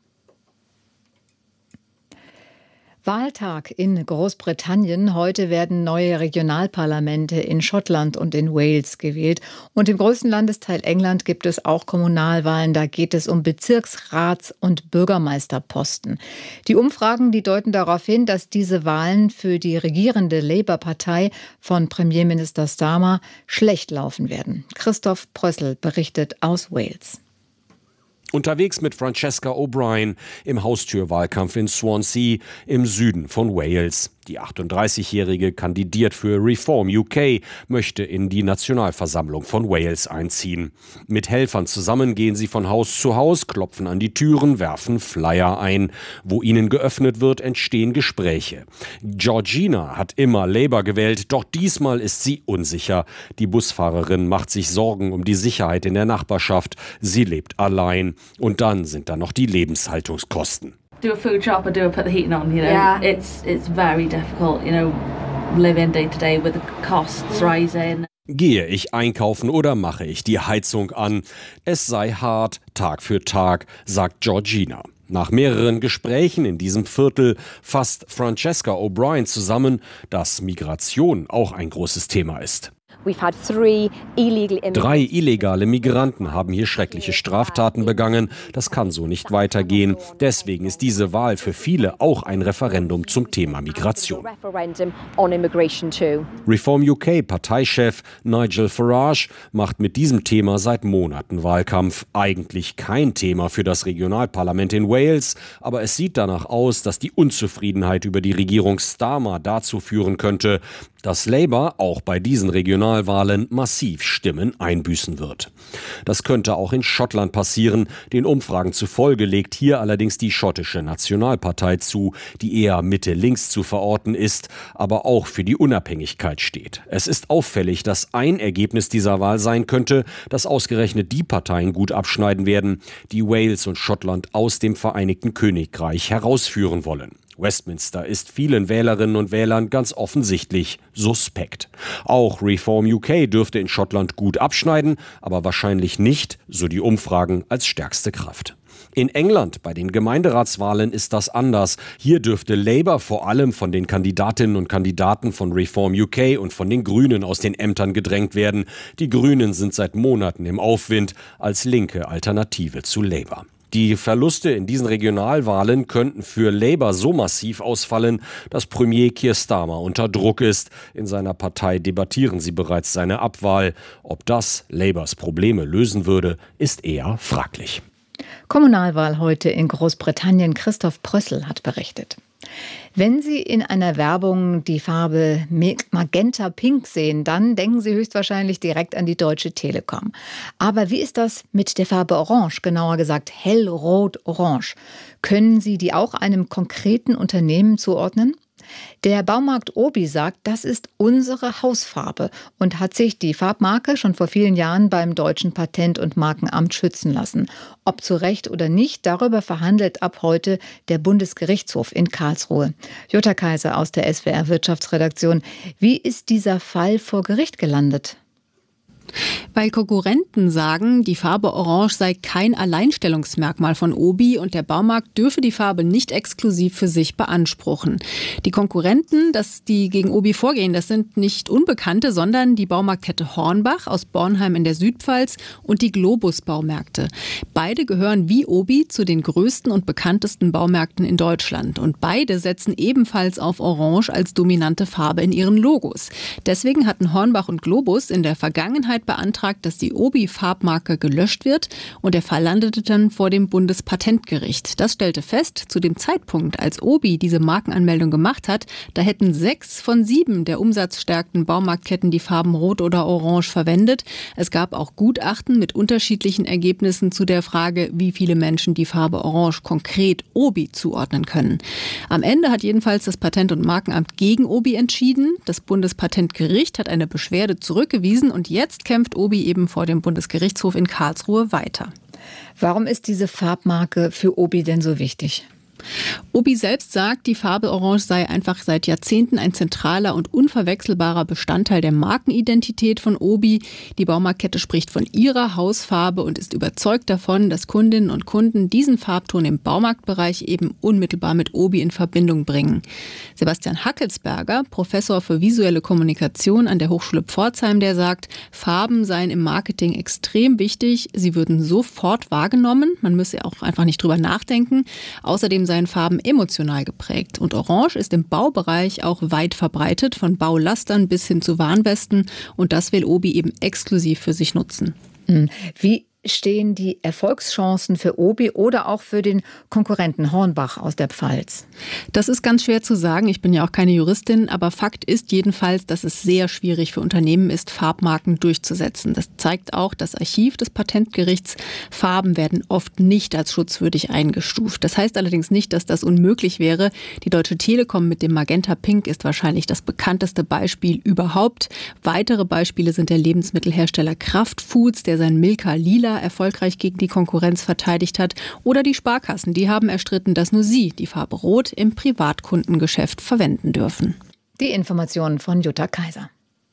Wahltag in Großbritannien. Heute werden neue Regionalparlamente in Schottland und in Wales gewählt. Und im größten Landesteil England gibt es auch Kommunalwahlen. Da geht es um Bezirksrats- und Bürgermeisterposten. Die Umfragen, die deuten darauf hin, dass diese Wahlen für die regierende Labour-Partei von Premierminister Starmer schlecht laufen werden. Christoph Prössl berichtet aus Wales. Unterwegs mit Francesca O'Brien im Haustürwahlkampf in Swansea im Süden von Wales. Die achtunddreißigjährige kandidiert für Reform U K, möchte in die Nationalversammlung von Wales einziehen. Mit Helfern zusammen gehen sie von Haus zu Haus, klopfen an die Türen, werfen Flyer ein. Wo ihnen geöffnet wird, entstehen Gespräche. Georgina hat immer Labour gewählt, doch diesmal ist sie unsicher. Die Busfahrerin macht sich Sorgen um die Sicherheit in der Nachbarschaft. Sie lebt allein. Und dann sind da noch die Lebenshaltungskosten. Do a food shop or do I put the heating on, you know? Yeah. It's it's very difficult, you know, living day to day with the costs rising. Gehe ich einkaufen oder mache ich die Heizung an? Es sei hart, Tag für Tag, sagt Georgina. Nach mehreren Gesprächen in diesem Viertel fasst Francesca O'Brien zusammen, dass Migration auch ein großes Thema ist. Drei illegale Migranten haben hier schreckliche Straftaten begangen. Das kann so nicht weitergehen. Deswegen ist diese Wahl für viele auch ein Referendum zum Thema Migration. Reform U K Parteichef Nigel Farage macht mit diesem Thema seit Monaten Wahlkampf. Eigentlich kein Thema für das Regionalparlament in Wales, aber es sieht danach aus, dass die Unzufriedenheit über die Regierung Starmer dazu führen könnte, dass Labour auch bei diesen Regionalwahlen massiv Stimmen einbüßen wird. Das könnte auch in Schottland passieren. Den Umfragen zufolge legt hier allerdings die schottische Nationalpartei zu, die eher Mitte-links zu verorten ist, aber auch für die Unabhängigkeit steht. Es ist auffällig, dass ein Ergebnis dieser Wahl sein könnte, dass ausgerechnet die Parteien gut abschneiden werden, die Wales und Schottland aus dem Vereinigten Königreich herausführen wollen. Westminster ist vielen Wählerinnen und Wählern ganz offensichtlich suspekt. Auch Reform U K dürfte in Schottland gut abschneiden, aber wahrscheinlich nicht, so die Umfragen, als stärkste Kraft. In England bei den Gemeinderatswahlen ist das anders. Hier dürfte Labour vor allem von den Kandidatinnen und Kandidaten von Reform U K und von den Grünen aus den Ämtern gedrängt werden. Die Grünen sind seit Monaten im Aufwind als linke Alternative zu Labour. Die Verluste in diesen Regionalwahlen könnten für Labour so massiv ausfallen, dass Premier Keir Starmer unter Druck ist. In seiner Partei debattieren sie bereits seine Abwahl. Ob das Labours Probleme lösen würde, ist eher fraglich. Kommunalwahl heute in Großbritannien. Christoph Prössl hat berichtet. Wenn Sie in einer Werbung die Farbe Magenta Pink sehen, dann denken Sie höchstwahrscheinlich direkt an die Deutsche Telekom. Aber wie ist das mit der Farbe Orange, genauer gesagt Hellrot-Orange? Können Sie die auch einem konkreten Unternehmen zuordnen? Der Baumarkt Obi sagt, das ist unsere Hausfarbe und hat sich die Farbmarke schon vor vielen Jahren beim Deutschen Patent- und Markenamt schützen lassen. Ob zu Recht oder nicht, darüber verhandelt ab heute der Bundesgerichtshof in Karlsruhe. Jutta Kaiser aus der S W R Wirtschaftsredaktion. Wie ist dieser Fall vor Gericht gelandet? Weil Konkurrenten sagen, die Farbe Orange sei kein Alleinstellungsmerkmal von Obi und der Baumarkt dürfe die Farbe nicht exklusiv für sich beanspruchen. Die Konkurrenten, dass die gegen Obi vorgehen, das sind nicht Unbekannte, sondern die Baumarktkette Hornbach aus Bornheim in der Südpfalz und die Globus Baumärkte. Beide gehören wie Obi zu den größten und bekanntesten Baumärkten in Deutschland und beide setzen ebenfalls auf Orange als dominante Farbe in ihren Logos. Deswegen hatten Hornbach und Globus in der Vergangenheit beantragt, dass die Obi-Farbmarke gelöscht wird und der Fall landete dann vor dem Bundespatentgericht. Das stellte fest, zu dem Zeitpunkt, als Obi diese Markenanmeldung gemacht hat, da hätten sechs von sieben der umsatzstärksten Baumarktketten die Farben Rot oder Orange verwendet. Es gab auch Gutachten mit unterschiedlichen Ergebnissen zu der Frage, wie viele Menschen die Farbe Orange konkret Obi zuordnen können. Am Ende hat jedenfalls das Patent- und Markenamt gegen Obi entschieden. Das Bundespatentgericht hat eine Beschwerde zurückgewiesen und jetzt kämpft Obi eben vor dem Bundesgerichtshof in Karlsruhe weiter. Warum ist diese Farbmarke für Obi denn so wichtig? Obi selbst sagt, die Farbe Orange sei einfach seit Jahrzehnten ein zentraler und unverwechselbarer Bestandteil der Markenidentität von Obi. Die Baumarktkette spricht von ihrer Hausfarbe und ist überzeugt davon, dass Kundinnen und Kunden diesen Farbton im Baumarktbereich eben unmittelbar mit Obi in Verbindung bringen. Sebastian Hackelsberger, Professor für visuelle Kommunikation an der Hochschule Pforzheim, der sagt, Farben seien im Marketing extrem wichtig. Sie würden sofort wahrgenommen. Man müsse auch einfach nicht drüber nachdenken. Außerdem seien Farben emotional geprägt. Und Orange ist im Baubereich auch weit verbreitet, von Baulastern bis hin zu Warnwesten. Und das will Obi eben exklusiv für sich nutzen. Wie stehen die Erfolgschancen für Obi oder auch für den Konkurrenten Hornbach aus der Pfalz? Das ist ganz schwer zu sagen. Ich bin ja auch keine Juristin, aber Fakt ist jedenfalls, dass es sehr schwierig für Unternehmen ist, Farbmarken durchzusetzen. Das zeigt auch das Archiv des Patentgerichts. Farben werden oft nicht als schutzwürdig eingestuft. Das heißt allerdings nicht, dass das unmöglich wäre. Die Deutsche Telekom mit dem Magenta Pink ist wahrscheinlich das bekannteste Beispiel überhaupt. Weitere Beispiele sind der Lebensmittelhersteller Kraft Foods, der sein Milka Lila erfolgreich gegen die Konkurrenz verteidigt hat, oder die Sparkassen, die haben erstritten, dass nur sie die Farbe Rot im Privatkundengeschäft verwenden dürfen. Die Informationen von Jutta Kaiser.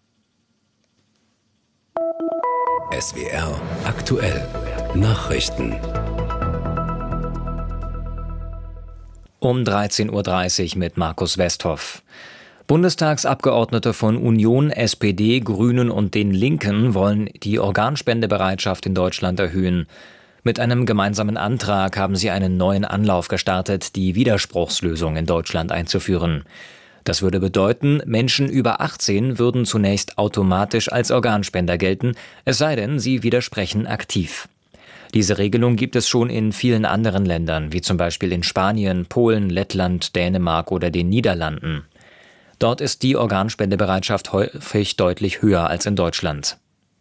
S W R aktuell Nachrichten. Um dreizehn Uhr dreißig mit Markus Westhoff. Bundestagsabgeordnete von Union, S P D, Grünen und den Linken wollen die Organspendebereitschaft in Deutschland erhöhen. Mit einem gemeinsamen Antrag haben sie einen neuen Anlauf gestartet, die Widerspruchslösung in Deutschland einzuführen. Das würde bedeuten, Menschen über achtzehn würden zunächst automatisch als Organspender gelten, es sei denn, sie widersprechen aktiv. Diese Regelung gibt es schon in vielen anderen Ländern, wie zum Beispiel in Spanien, Polen, Lettland, Dänemark oder den Niederlanden. Dort ist die Organspendebereitschaft häufig deutlich höher als in Deutschland.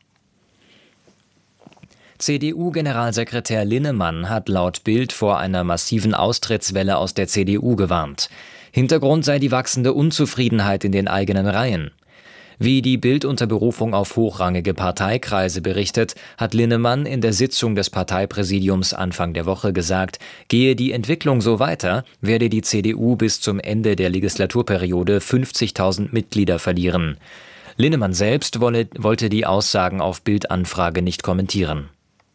C D U-Generalsekretär Linnemann hat laut Bild vor einer massiven Austrittswelle aus der C D U gewarnt. Hintergrund sei die wachsende Unzufriedenheit in den eigenen Reihen. Wie die Bild unter Berufung auf hochrangige Parteikreise berichtet, hat Linnemann in der Sitzung des Parteipräsidiums Anfang der Woche gesagt, gehe die Entwicklung so weiter, werde die C D U bis zum Ende der Legislaturperiode fünfzigtausend Mitglieder verlieren. Linnemann selbst wolle, wollte die Aussagen auf Bild-Anfrage nicht kommentieren.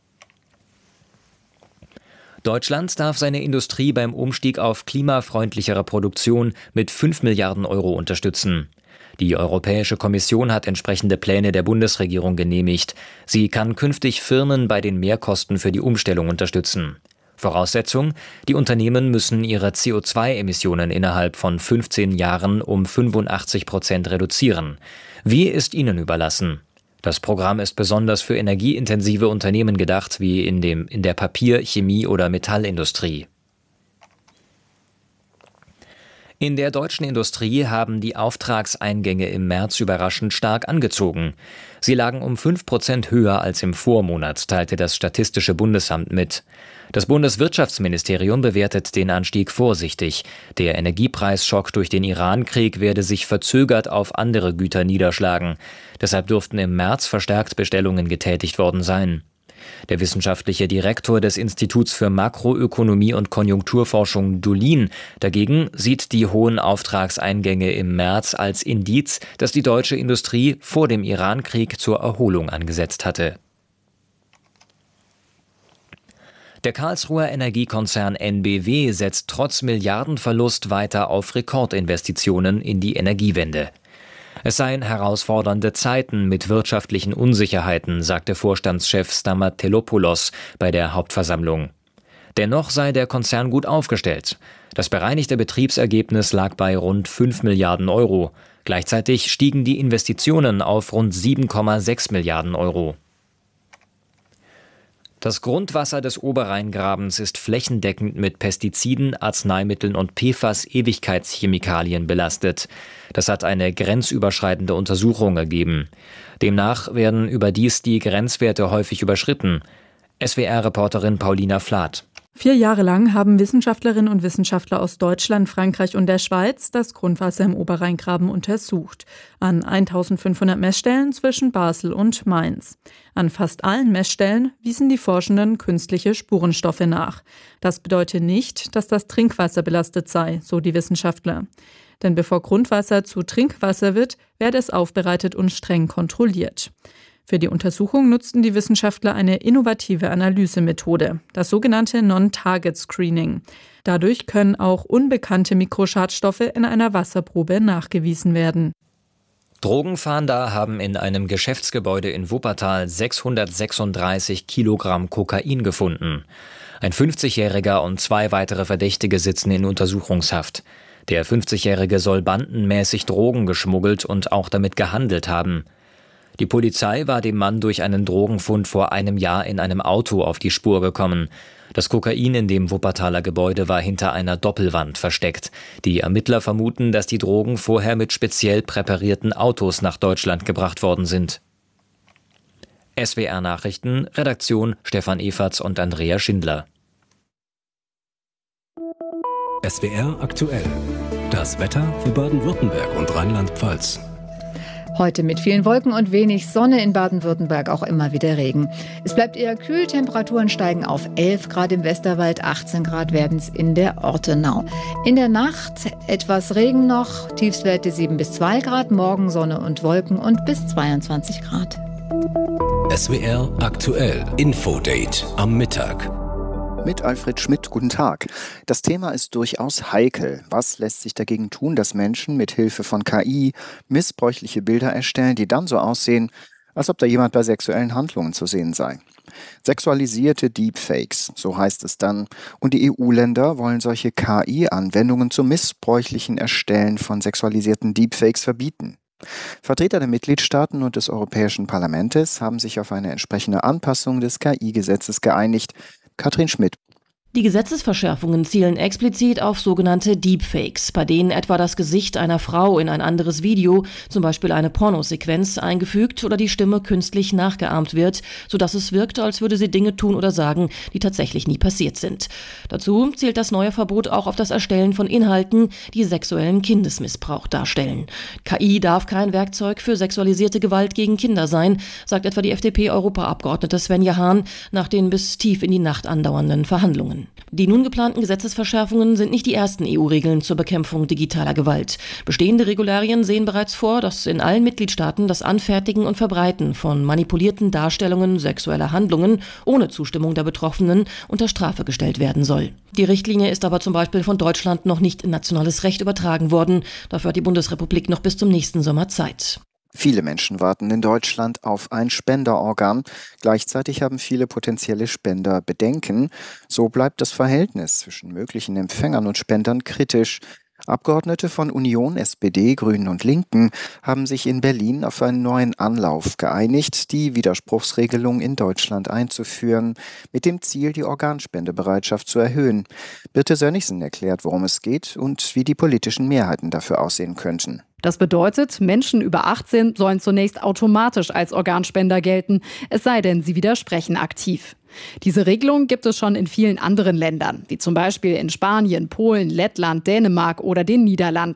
Deutschland darf seine Industrie beim Umstieg auf klimafreundlichere Produktion mit fünf Milliarden Euro unterstützen. Die Europäische Kommission hat entsprechende Pläne der Bundesregierung genehmigt. Sie kann künftig Firmen bei den Mehrkosten für die Umstellung unterstützen. Voraussetzung: Die Unternehmen müssen ihre C O zwei Emissionen innerhalb von fünfzehn Jahren um fünfundachtzig Prozent reduzieren. Wie ist ihnen überlassen. Das Programm ist besonders für energieintensive Unternehmen gedacht, wie in, dem, in der Papier-, Chemie- oder Metallindustrie. In der deutschen Industrie haben die Auftragseingänge im März überraschend stark angezogen. Sie lagen um fünf Prozent höher als im Vormonat, teilte das Statistische Bundesamt mit. Das Bundeswirtschaftsministerium bewertet den Anstieg vorsichtig. Der Energiepreisschock durch den Iran-Krieg werde sich verzögert auf andere Güter niederschlagen. Deshalb dürften im März verstärkt Bestellungen getätigt worden sein. Der wissenschaftliche Direktor des Instituts für Makroökonomie und Konjunkturforschung Dulin dagegen sieht die hohen Auftragseingänge im März als Indiz, dass die deutsche Industrie vor dem Iran-Krieg zur Erholung angesetzt hatte. Der Karlsruher Energiekonzern N B W setzt trotz Milliardenverlust weiter auf Rekordinvestitionen in die Energiewende. Es seien herausfordernde Zeiten mit wirtschaftlichen Unsicherheiten, sagte Vorstandschef Stamatelopoulos bei der Hauptversammlung. Dennoch sei der Konzern gut aufgestellt. Das bereinigte Betriebsergebnis lag bei rund fünf Milliarden Euro. Gleichzeitig stiegen die Investitionen auf rund sieben Komma sechs Milliarden Euro. Das Grundwasser des Oberrheingrabens ist flächendeckend mit Pestiziden, Arzneimitteln und P F A S-Ewigkeitschemikalien belastet. Das hat eine grenzüberschreitende Untersuchung ergeben. Demnach werden überdies die Grenzwerte häufig überschritten. S W R-Reporterin Paulina Flath. Vier Jahre lang haben Wissenschaftlerinnen und Wissenschaftler aus Deutschland, Frankreich und der Schweiz das Grundwasser im Oberrheingraben untersucht. An eintausendfünfhundert Messstellen zwischen Basel und Mainz. An fast allen Messstellen wiesen die Forschenden künstliche Spurenstoffe nach. Das bedeutet nicht, dass das Trinkwasser belastet sei, so die Wissenschaftler. Denn bevor Grundwasser zu Trinkwasser wird, werde es aufbereitet und streng kontrolliert. Für die Untersuchung nutzten die Wissenschaftler eine innovative Analysemethode, das sogenannte Non-Target-Screening. Dadurch können auch unbekannte Mikroschadstoffe in einer Wasserprobe nachgewiesen werden. Drogenfahnder haben in einem Geschäftsgebäude in Wuppertal sechshundertsechsunddreißig Kilogramm Kokain gefunden. Ein fünfzigjähriger und zwei weitere Verdächtige sitzen in Untersuchungshaft. Der fünfzigjährige soll bandenmäßig Drogen geschmuggelt und auch damit gehandelt haben. Die Polizei war dem Mann durch einen Drogenfund vor einem Jahr in einem Auto auf die Spur gekommen. Das Kokain in dem Wuppertaler Gebäude war hinter einer Doppelwand versteckt. Die Ermittler vermuten, dass die Drogen vorher mit speziell präparierten Autos nach Deutschland gebracht worden sind. S W R Nachrichten, Redaktion Stefan Eferts und Andrea Schindler. S W R aktuell. Das Wetter für Baden-Württemberg und Rheinland-Pfalz. Heute mit vielen Wolken und wenig Sonne, in Baden-Württemberg auch immer wieder Regen. Es bleibt eher kühl, Temperaturen steigen auf elf Grad im Westerwald, achtzehn Grad werden es in der Ortenau. In der Nacht etwas Regen noch, Tiefstwerte sieben bis zwei Grad, morgen Sonne und Wolken und bis zweiundzwanzig Grad. S W R aktuell, Infodate am Mittag. Mit Alfred Schmidt, guten Tag. Das Thema ist durchaus heikel. Was lässt sich dagegen tun, dass Menschen mit Hilfe von K I missbräuchliche Bilder erstellen, die dann so aussehen, als ob da jemand bei sexuellen Handlungen zu sehen sei? Sexualisierte Deepfakes, so heißt es dann. Und die E U-Länder wollen solche K I-Anwendungen zum missbräuchlichen Erstellen von sexualisierten Deepfakes verbieten. Vertreter der Mitgliedstaaten und des Europäischen Parlaments haben sich auf eine entsprechende Anpassung des K I-Gesetzes geeinigt. Katrin Schmidt. Die Gesetzesverschärfungen zielen explizit auf sogenannte Deepfakes, bei denen etwa das Gesicht einer Frau in ein anderes Video, zum Beispiel eine Pornosequenz, eingefügt oder die Stimme künstlich nachgeahmt wird, sodass es wirkt, als würde sie Dinge tun oder sagen, die tatsächlich nie passiert sind. Dazu zielt das neue Verbot auch auf das Erstellen von Inhalten, die sexuellen Kindesmissbrauch darstellen. K I darf kein Werkzeug für sexualisierte Gewalt gegen Kinder sein, sagt etwa die F D P-Europaabgeordnete Svenja Hahn nach den bis tief in die Nacht andauernden Verhandlungen. Die nun geplanten Gesetzesverschärfungen sind nicht die ersten E U-Regeln zur Bekämpfung digitaler Gewalt. Bestehende Regularien sehen bereits vor, dass in allen Mitgliedstaaten das Anfertigen und Verbreiten von manipulierten Darstellungen sexueller Handlungen ohne Zustimmung der Betroffenen unter Strafe gestellt werden soll. Die Richtlinie ist aber zum Beispiel von Deutschland noch nicht in nationales Recht übertragen worden. Dafür hat die Bundesrepublik noch bis zum nächsten Sommer Zeit. Viele Menschen warten in Deutschland auf ein Spenderorgan. Gleichzeitig haben viele potenzielle Spender Bedenken. So bleibt das Verhältnis zwischen möglichen Empfängern und Spendern kritisch. Abgeordnete von Union, S P D, Grünen und Linken haben sich in Berlin auf einen neuen Anlauf geeinigt, die Widerspruchsregelung in Deutschland einzuführen, mit dem Ziel, die Organspendebereitschaft zu erhöhen. Birte Sönnigsen erklärt, worum es geht und wie die politischen Mehrheiten dafür aussehen könnten. Das bedeutet, Menschen über achtzehn sollen zunächst automatisch als Organspender gelten, es sei denn, sie widersprechen aktiv. Diese Regelung gibt es schon in vielen anderen Ländern, wie zum Beispiel in Spanien, Polen, Lettland, Dänemark oder den Niederlanden.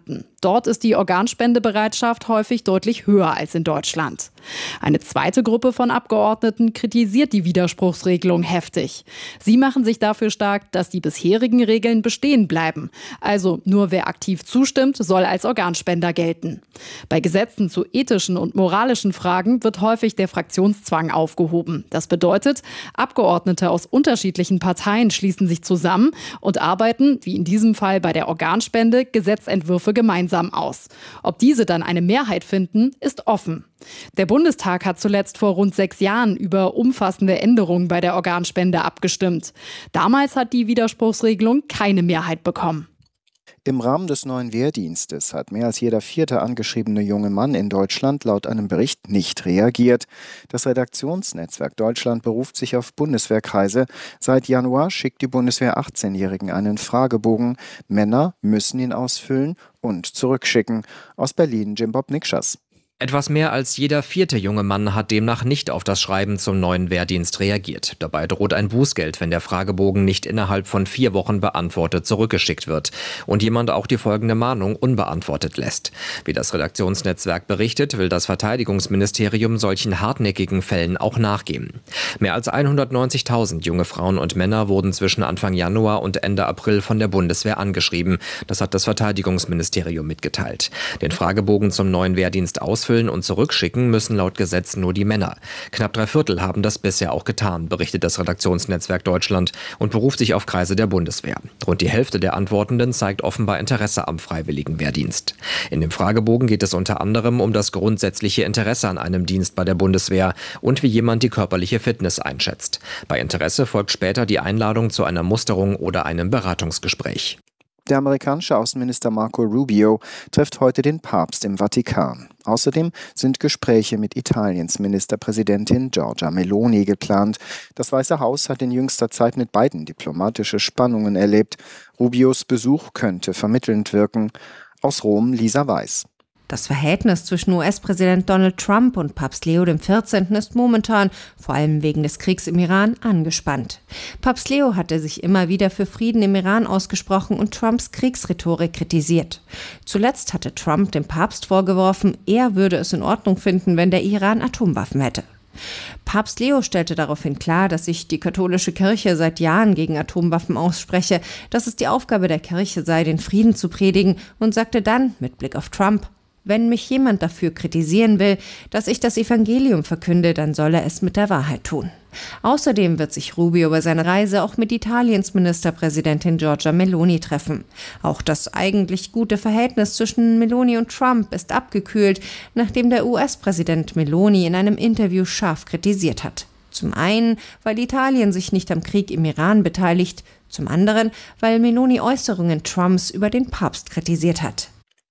Dort ist die Organspendebereitschaft häufig deutlich höher als in Deutschland. Eine zweite Gruppe von Abgeordneten kritisiert die Widerspruchsregelung heftig. Sie machen sich dafür stark, dass die bisherigen Regeln bestehen bleiben. Also nur wer aktiv zustimmt, soll als Organspender gelten. Bei Gesetzen zu ethischen und moralischen Fragen wird häufig der Fraktionszwang aufgehoben. Das bedeutet, Abgeordnete aus unterschiedlichen Parteien schließen sich zusammen und arbeiten, wie in diesem Fall bei der Organspende, Gesetzentwürfe gemeinsam aus. Ob diese dann eine Mehrheit finden, ist offen. Der Bundestag hat zuletzt vor rund sechs Jahren über umfassende Änderungen bei der Organspende abgestimmt. Damals hat die Widerspruchsregelung keine Mehrheit bekommen. Im Rahmen des neuen Wehrdienstes hat mehr als jeder vierte angeschriebene junge Mann in Deutschland laut einem Bericht nicht reagiert. Das Redaktionsnetzwerk Deutschland beruft sich auf Bundeswehrkreise. Seit Januar schickt die Bundeswehr achtzehnjährigen einen Fragebogen. Männer müssen ihn ausfüllen und zurückschicken. Aus Berlin Jim Bob Nikschas. Etwas mehr als jeder vierte junge Mann hat demnach nicht auf das Schreiben zum neuen Wehrdienst reagiert. Dabei droht ein Bußgeld, wenn der Fragebogen nicht innerhalb von vier Wochen beantwortet zurückgeschickt wird und jemand auch die folgende Mahnung unbeantwortet lässt. Wie das Redaktionsnetzwerk berichtet, will das Verteidigungsministerium solchen hartnäckigen Fällen auch nachgehen. Mehr als hundertneunzigtausend junge Frauen und Männer wurden zwischen Anfang Januar und Ende April von der Bundeswehr angeschrieben. Das hat das Verteidigungsministerium mitgeteilt. Den Fragebogen zum neuen Wehrdienst ausfüllen und zurückschicken müssen laut Gesetz nur die Männer. Knapp drei Viertel haben das bisher auch getan, berichtet das Redaktionsnetzwerk Deutschland und beruft sich auf Kreise der Bundeswehr. Rund die Hälfte der Antwortenden zeigt offenbar Interesse am freiwilligen Wehrdienst. In dem Fragebogen geht es unter anderem um das grundsätzliche Interesse an einem Dienst bei der Bundeswehr und wie jemand die körperliche Fitness einschätzt. Bei Interesse folgt später die Einladung zu einer Musterung oder einem Beratungsgespräch. Der amerikanische Außenminister Marco Rubio trifft heute den Papst im Vatikan. Außerdem sind Gespräche mit Italiens Ministerpräsidentin Giorgia Meloni geplant. Das Weiße Haus hat in jüngster Zeit mit beiden diplomatische Spannungen erlebt. Rubios Besuch könnte vermittelnd wirken. Aus Rom Lisa Weiß. Das Verhältnis zwischen U S-Präsident Donald Trump und Papst Leo der vierzehnte. Ist momentan, vor allem wegen des Kriegs im Iran, angespannt. Papst Leo hatte sich immer wieder für Frieden im Iran ausgesprochen und Trumps Kriegsrhetorik kritisiert. Zuletzt hatte Trump dem Papst vorgeworfen, er würde es in Ordnung finden, wenn der Iran Atomwaffen hätte. Papst Leo stellte daraufhin klar, dass sich die katholische Kirche seit Jahren gegen Atomwaffen ausspreche, dass es die Aufgabe der Kirche sei, den Frieden zu predigen, und sagte dann, mit Blick auf Trump: Wenn mich jemand dafür kritisieren will, dass ich das Evangelium verkünde, dann soll er es mit der Wahrheit tun. Außerdem wird sich Rubio bei seiner Reise auch mit Italiens Ministerpräsidentin Giorgia Meloni treffen. Auch das eigentlich gute Verhältnis zwischen Meloni und Trump ist abgekühlt, nachdem der U S-Präsident Meloni in einem Interview scharf kritisiert hat. Zum einen, weil Italien sich nicht am Krieg im Iran beteiligt, zum anderen, weil Meloni Äußerungen Trumps über den Papst kritisiert hat.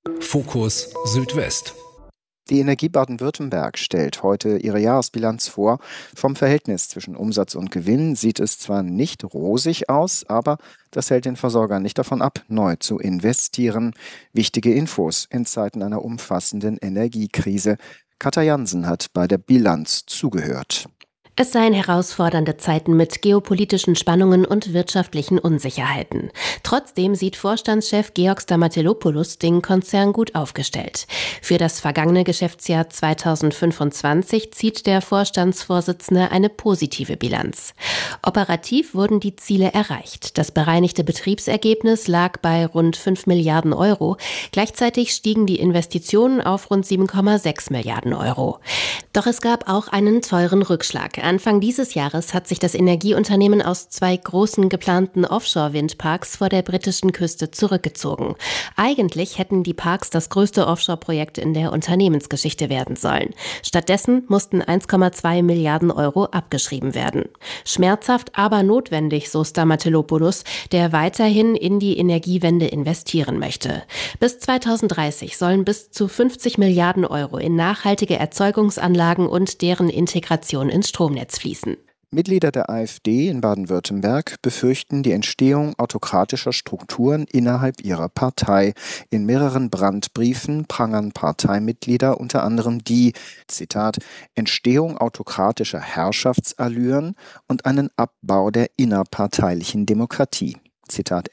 Fokus Südwest. Die Energie Baden-Württemberg stellt heute ihre Jahresbilanz vor. Vom Verhältnis zwischen Umsatz und Gewinn sieht es zwar nicht rosig aus, aber das hält den Versorger nicht davon ab, neu zu investieren. Wichtige Infos in Zeiten einer umfassenden Energiekrise. Katja Jansen hat bei der Bilanz zugehört. Es seien herausfordernde Zeiten mit geopolitischen Spannungen und wirtschaftlichen Unsicherheiten. Trotzdem sieht Vorstandschef Georg Stamatelopoulos den Konzern gut aufgestellt. Für das vergangene Geschäftsjahr zweitausendfünfundzwanzig zieht der Vorstandsvorsitzende eine positive Bilanz. Operativ wurden die Ziele erreicht. Das bereinigte Betriebsergebnis lag bei rund fünf Milliarden Euro. Gleichzeitig stiegen die Investitionen auf rund sieben Komma sechs Milliarden Euro. Doch es gab auch einen teuren Rückschlag. Anfang dieses Jahres hat sich das Energieunternehmen aus zwei großen geplanten Offshore-Windparks vor der britischen Küste zurückgezogen. Eigentlich hätten die Parks das größte Offshore-Projekt in der Unternehmensgeschichte werden sollen. Stattdessen mussten eins Komma zwei Milliarden Euro abgeschrieben werden. Schmerzhaft, aber notwendig, so Stamatelopoulos, der weiterhin in die Energiewende investieren möchte. Bis zweitausenddreißig sollen bis zu fünfzig Milliarden Euro in nachhaltige Erzeugungsanlagen und deren Integration ins Stromnetz fließen. Mitglieder der AfD in Baden-Württemberg befürchten die Entstehung autokratischer Strukturen innerhalb ihrer Partei. In mehreren Brandbriefen prangern Parteimitglieder unter anderem die, Zitat, Entstehung autokratischer Herrschaftsallüren und einen Abbau der innerparteilichen Demokratie. Zitat Ende.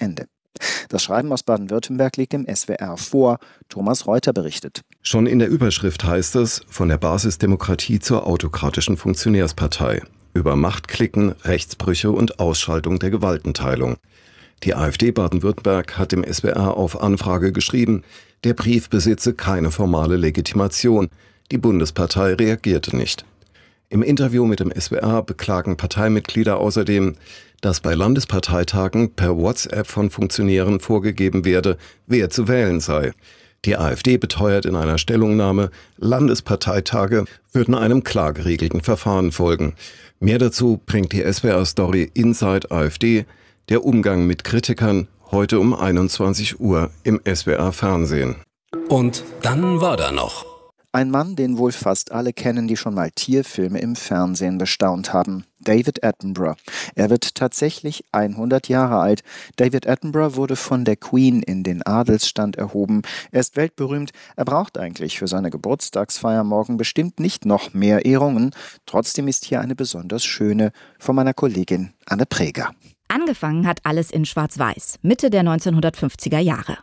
Das Schreiben aus Baden-Württemberg liegt dem S W R vor. Thomas Reuter berichtet. Schon in der Überschrift heißt es, von der Basisdemokratie zur autokratischen Funktionärspartei. Über Machtklicken, Rechtsbrüche und Ausschaltung der Gewaltenteilung. Die AfD Baden-Württemberg hat dem S W R auf Anfrage geschrieben, der Brief besitze keine formale Legitimation. Die Bundespartei reagierte nicht. Im Interview mit dem S W R beklagen Parteimitglieder außerdem, dass bei Landesparteitagen per WhatsApp von Funktionären vorgegeben werde, wer zu wählen sei. Die AfD beteuert in einer Stellungnahme, Landesparteitage würden einem klar geregelten Verfahren folgen. Mehr dazu bringt die S W R-Story Inside AfD, der Umgang mit Kritikern, heute um einundzwanzig Uhr im S W R-Fernsehen. Und dann war da noch ein Mann, den wohl fast alle kennen, die schon mal Tierfilme im Fernsehen bestaunt haben. David Attenborough. Er wird tatsächlich hundert Jahre alt. David Attenborough wurde von der Queen in den Adelsstand erhoben. Er ist weltberühmt. Er braucht eigentlich für seine Geburtstagsfeier morgen bestimmt nicht noch mehr Ehrungen. Trotzdem ist hier eine besonders schöne von meiner Kollegin Anne Preger. Angefangen hat alles in Schwarz-Weiß, Mitte der neunzehnhundertfünfziger Jahre.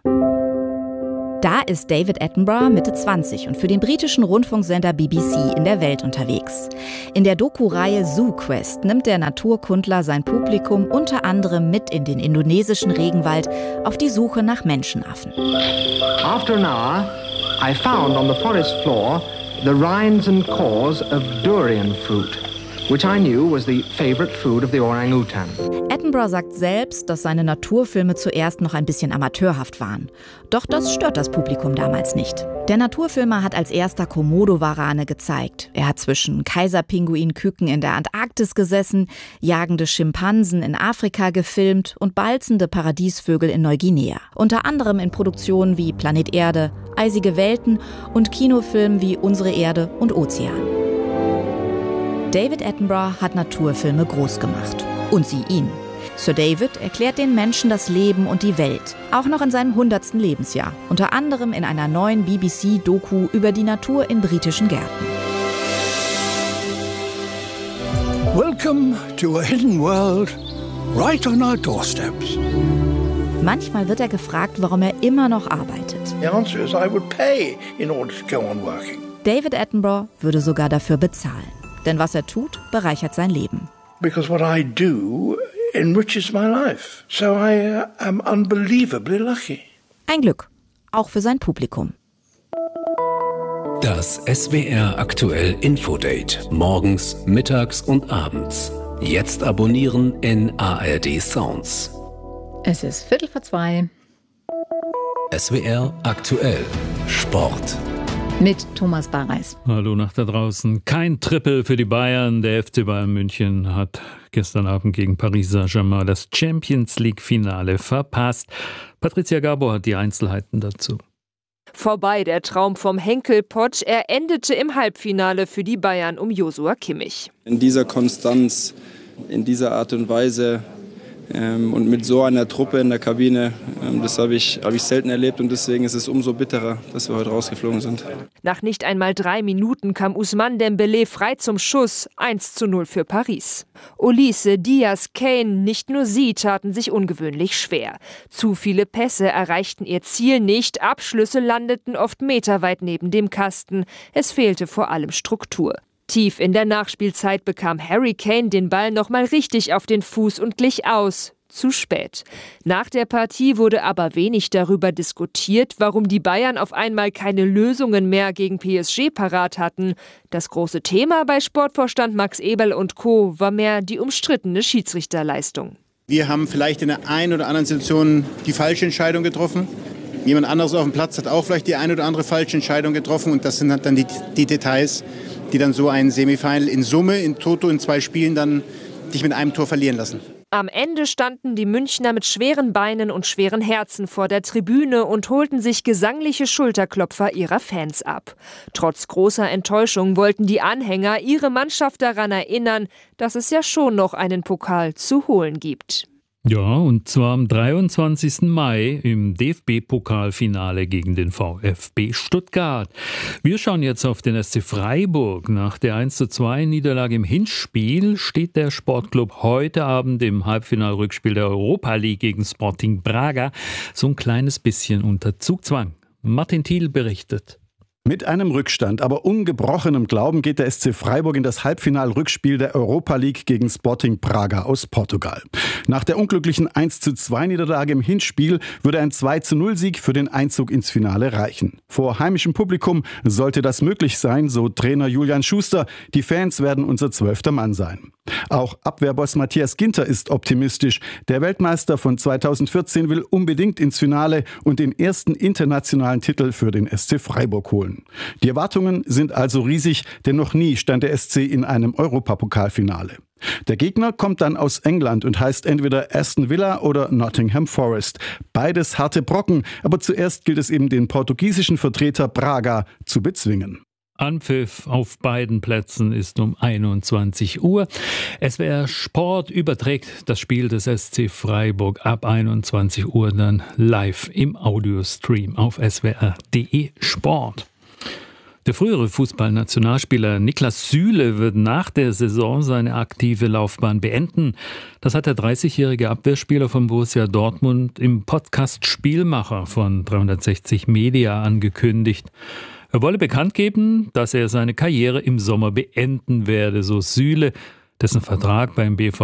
Da ist David Attenborough Mitte zwanzig und für den britischen Rundfunksender B B C in der Welt unterwegs. In der Doku-Reihe Zoo Quest nimmt der Naturkundler sein Publikum unter anderem mit in den indonesischen Regenwald auf die Suche nach Menschenaffen. After an hour, I found on the forest floor the rinds and cores of durian fruit, which I knew was the favorite food of the orangutan. Attenborough sagt selbst, dass seine Naturfilme zuerst noch ein bisschen amateurhaft waren. Doch das stört das Publikum damals nicht. Der Naturfilmer hat als erster Komodo-Warane gezeigt. Er hat zwischen Kaiserpinguin-Küken in der Antarktis gesessen, jagende Schimpansen in Afrika gefilmt und balzende Paradiesvögel in Neuguinea. Unter anderem in Produktionen wie Planet Erde, Eisige Welten und Kinofilmen wie Unsere Erde und Ozean. David Attenborough hat Naturfilme groß gemacht. Und sie ihn. Sir David erklärt den Menschen das Leben und die Welt. Auch noch in seinem hundertsten Lebensjahr. Unter anderem in einer neuen B B C-Doku über die Natur in britischen Gärten. Welcome to a hidden world, right on our doorsteps. Manchmal wird er gefragt, warum er immer noch arbeitet. The answer is I would pay in order to go on working. David Attenborough würde sogar dafür bezahlen. Denn was er tut, bereichert sein Leben. Because what I do enriches my life. So I uh, am unbelievably lucky. Ein Glück, auch für sein Publikum. Das S W R Aktuell Infodate. Morgens, mittags und abends. Jetzt abonnieren in A R D Sounds. Es ist Viertel vor zwei. S W R Aktuell Sport. Mit Thomas Barreis. Hallo nach da draußen. Kein Triple für die Bayern. Der F C Bayern München hat gestern Abend gegen Paris Saint-Germain das Champions-League-Finale verpasst. Patricia Gabor hat die Einzelheiten dazu. Vorbei der Traum vom Henkelpott. Er endete im Halbfinale für die Bayern um Joshua Kimmich. In dieser Konstanz, in dieser Art und Weise ähm, und mit so einer Truppe in der Kabine, ähm, das habe ich, hab ich selten erlebt und deswegen ist es umso bitterer, dass wir heute rausgeflogen sind. Nach nicht einmal drei Minuten kam Ousmane Dembélé frei zum Schuss, eins zu null für Paris. Olise, Diaz, Kane, nicht nur sie taten sich ungewöhnlich schwer. Zu viele Pässe erreichten ihr Ziel nicht, Abschlüsse landeten oft meterweit neben dem Kasten. Es fehlte vor allem Struktur. Tief in der Nachspielzeit bekam Harry Kane den Ball nochmal richtig auf den Fuß und glich aus. Zu spät. Nach der Partie wurde aber wenig darüber diskutiert, warum die Bayern auf einmal keine Lösungen mehr gegen P S G parat hatten. Das große Thema bei Sportvorstand Max Eberl und Co. war mehr die umstrittene Schiedsrichterleistung. Wir haben vielleicht in der einen oder anderen Situation die falsche Entscheidung getroffen. Jemand anderes auf dem Platz hat auch vielleicht die eine oder andere falsche Entscheidung getroffen. Und das sind dann die, die Details, die dann so ein Semifinal in Summe, in Toto, in zwei Spielen dann dich mit einem Tor verlieren lassen. Am Ende standen die Münchner mit schweren Beinen und schweren Herzen vor der Tribüne und holten sich gesangliche Schulterklopfer ihrer Fans ab. Trotz großer Enttäuschung wollten die Anhänger ihre Mannschaft daran erinnern, dass es ja schon noch einen Pokal zu holen gibt. Ja, und zwar am dreiundzwanzigsten Mai im D F B-Pokalfinale gegen den VfB Stuttgart. Wir schauen jetzt auf den S C Freiburg. Nach der eins zu zwei Niederlage im Hinspiel steht der Sportclub heute Abend im Halbfinalrückspiel der Europa League gegen Sporting Braga so ein kleines bisschen unter Zugzwang. Martin Thiel berichtet. Mit einem Rückstand, aber ungebrochenem Glauben geht der S C Freiburg in das Halbfinalrückspiel der Europa League gegen Sporting Braga aus Portugal. Nach der unglücklichen eins zu zwei Niederlage im Hinspiel würde ein zwei zu null Sieg für den Einzug ins Finale reichen. Vor heimischem Publikum sollte das möglich sein, so Trainer Julian Schuster. Die Fans werden unser zwölfter Mann sein. Auch Abwehrboss Matthias Ginter ist optimistisch. Der Weltmeister von zweitausendvierzehn will unbedingt ins Finale und den ersten internationalen Titel für den S C Freiburg holen. Die Erwartungen sind also riesig, denn noch nie stand der S C in einem Europapokalfinale. Der Gegner kommt dann aus England und heißt entweder Aston Villa oder Nottingham Forest. Beides harte Brocken, aber zuerst gilt es eben den portugiesischen Vertreter Braga zu bezwingen. Anpfiff auf beiden Plätzen ist um einundzwanzig Uhr. S W R Sport überträgt das Spiel des S C Freiburg ab einundzwanzig Uhr dann live im Audiostream auf s w r punkt d e Sport. Der frühere Fußballnationalspieler Niklas Süle wird nach der Saison seine aktive Laufbahn beenden. Das hat der dreißigjährige Abwehrspieler von Borussia Dortmund im Podcast Spielmacher von dreihundertsechzig Media angekündigt. Er wolle bekannt geben, dass er seine Karriere im Sommer beenden werde, so Süle, dessen Vertrag beim B V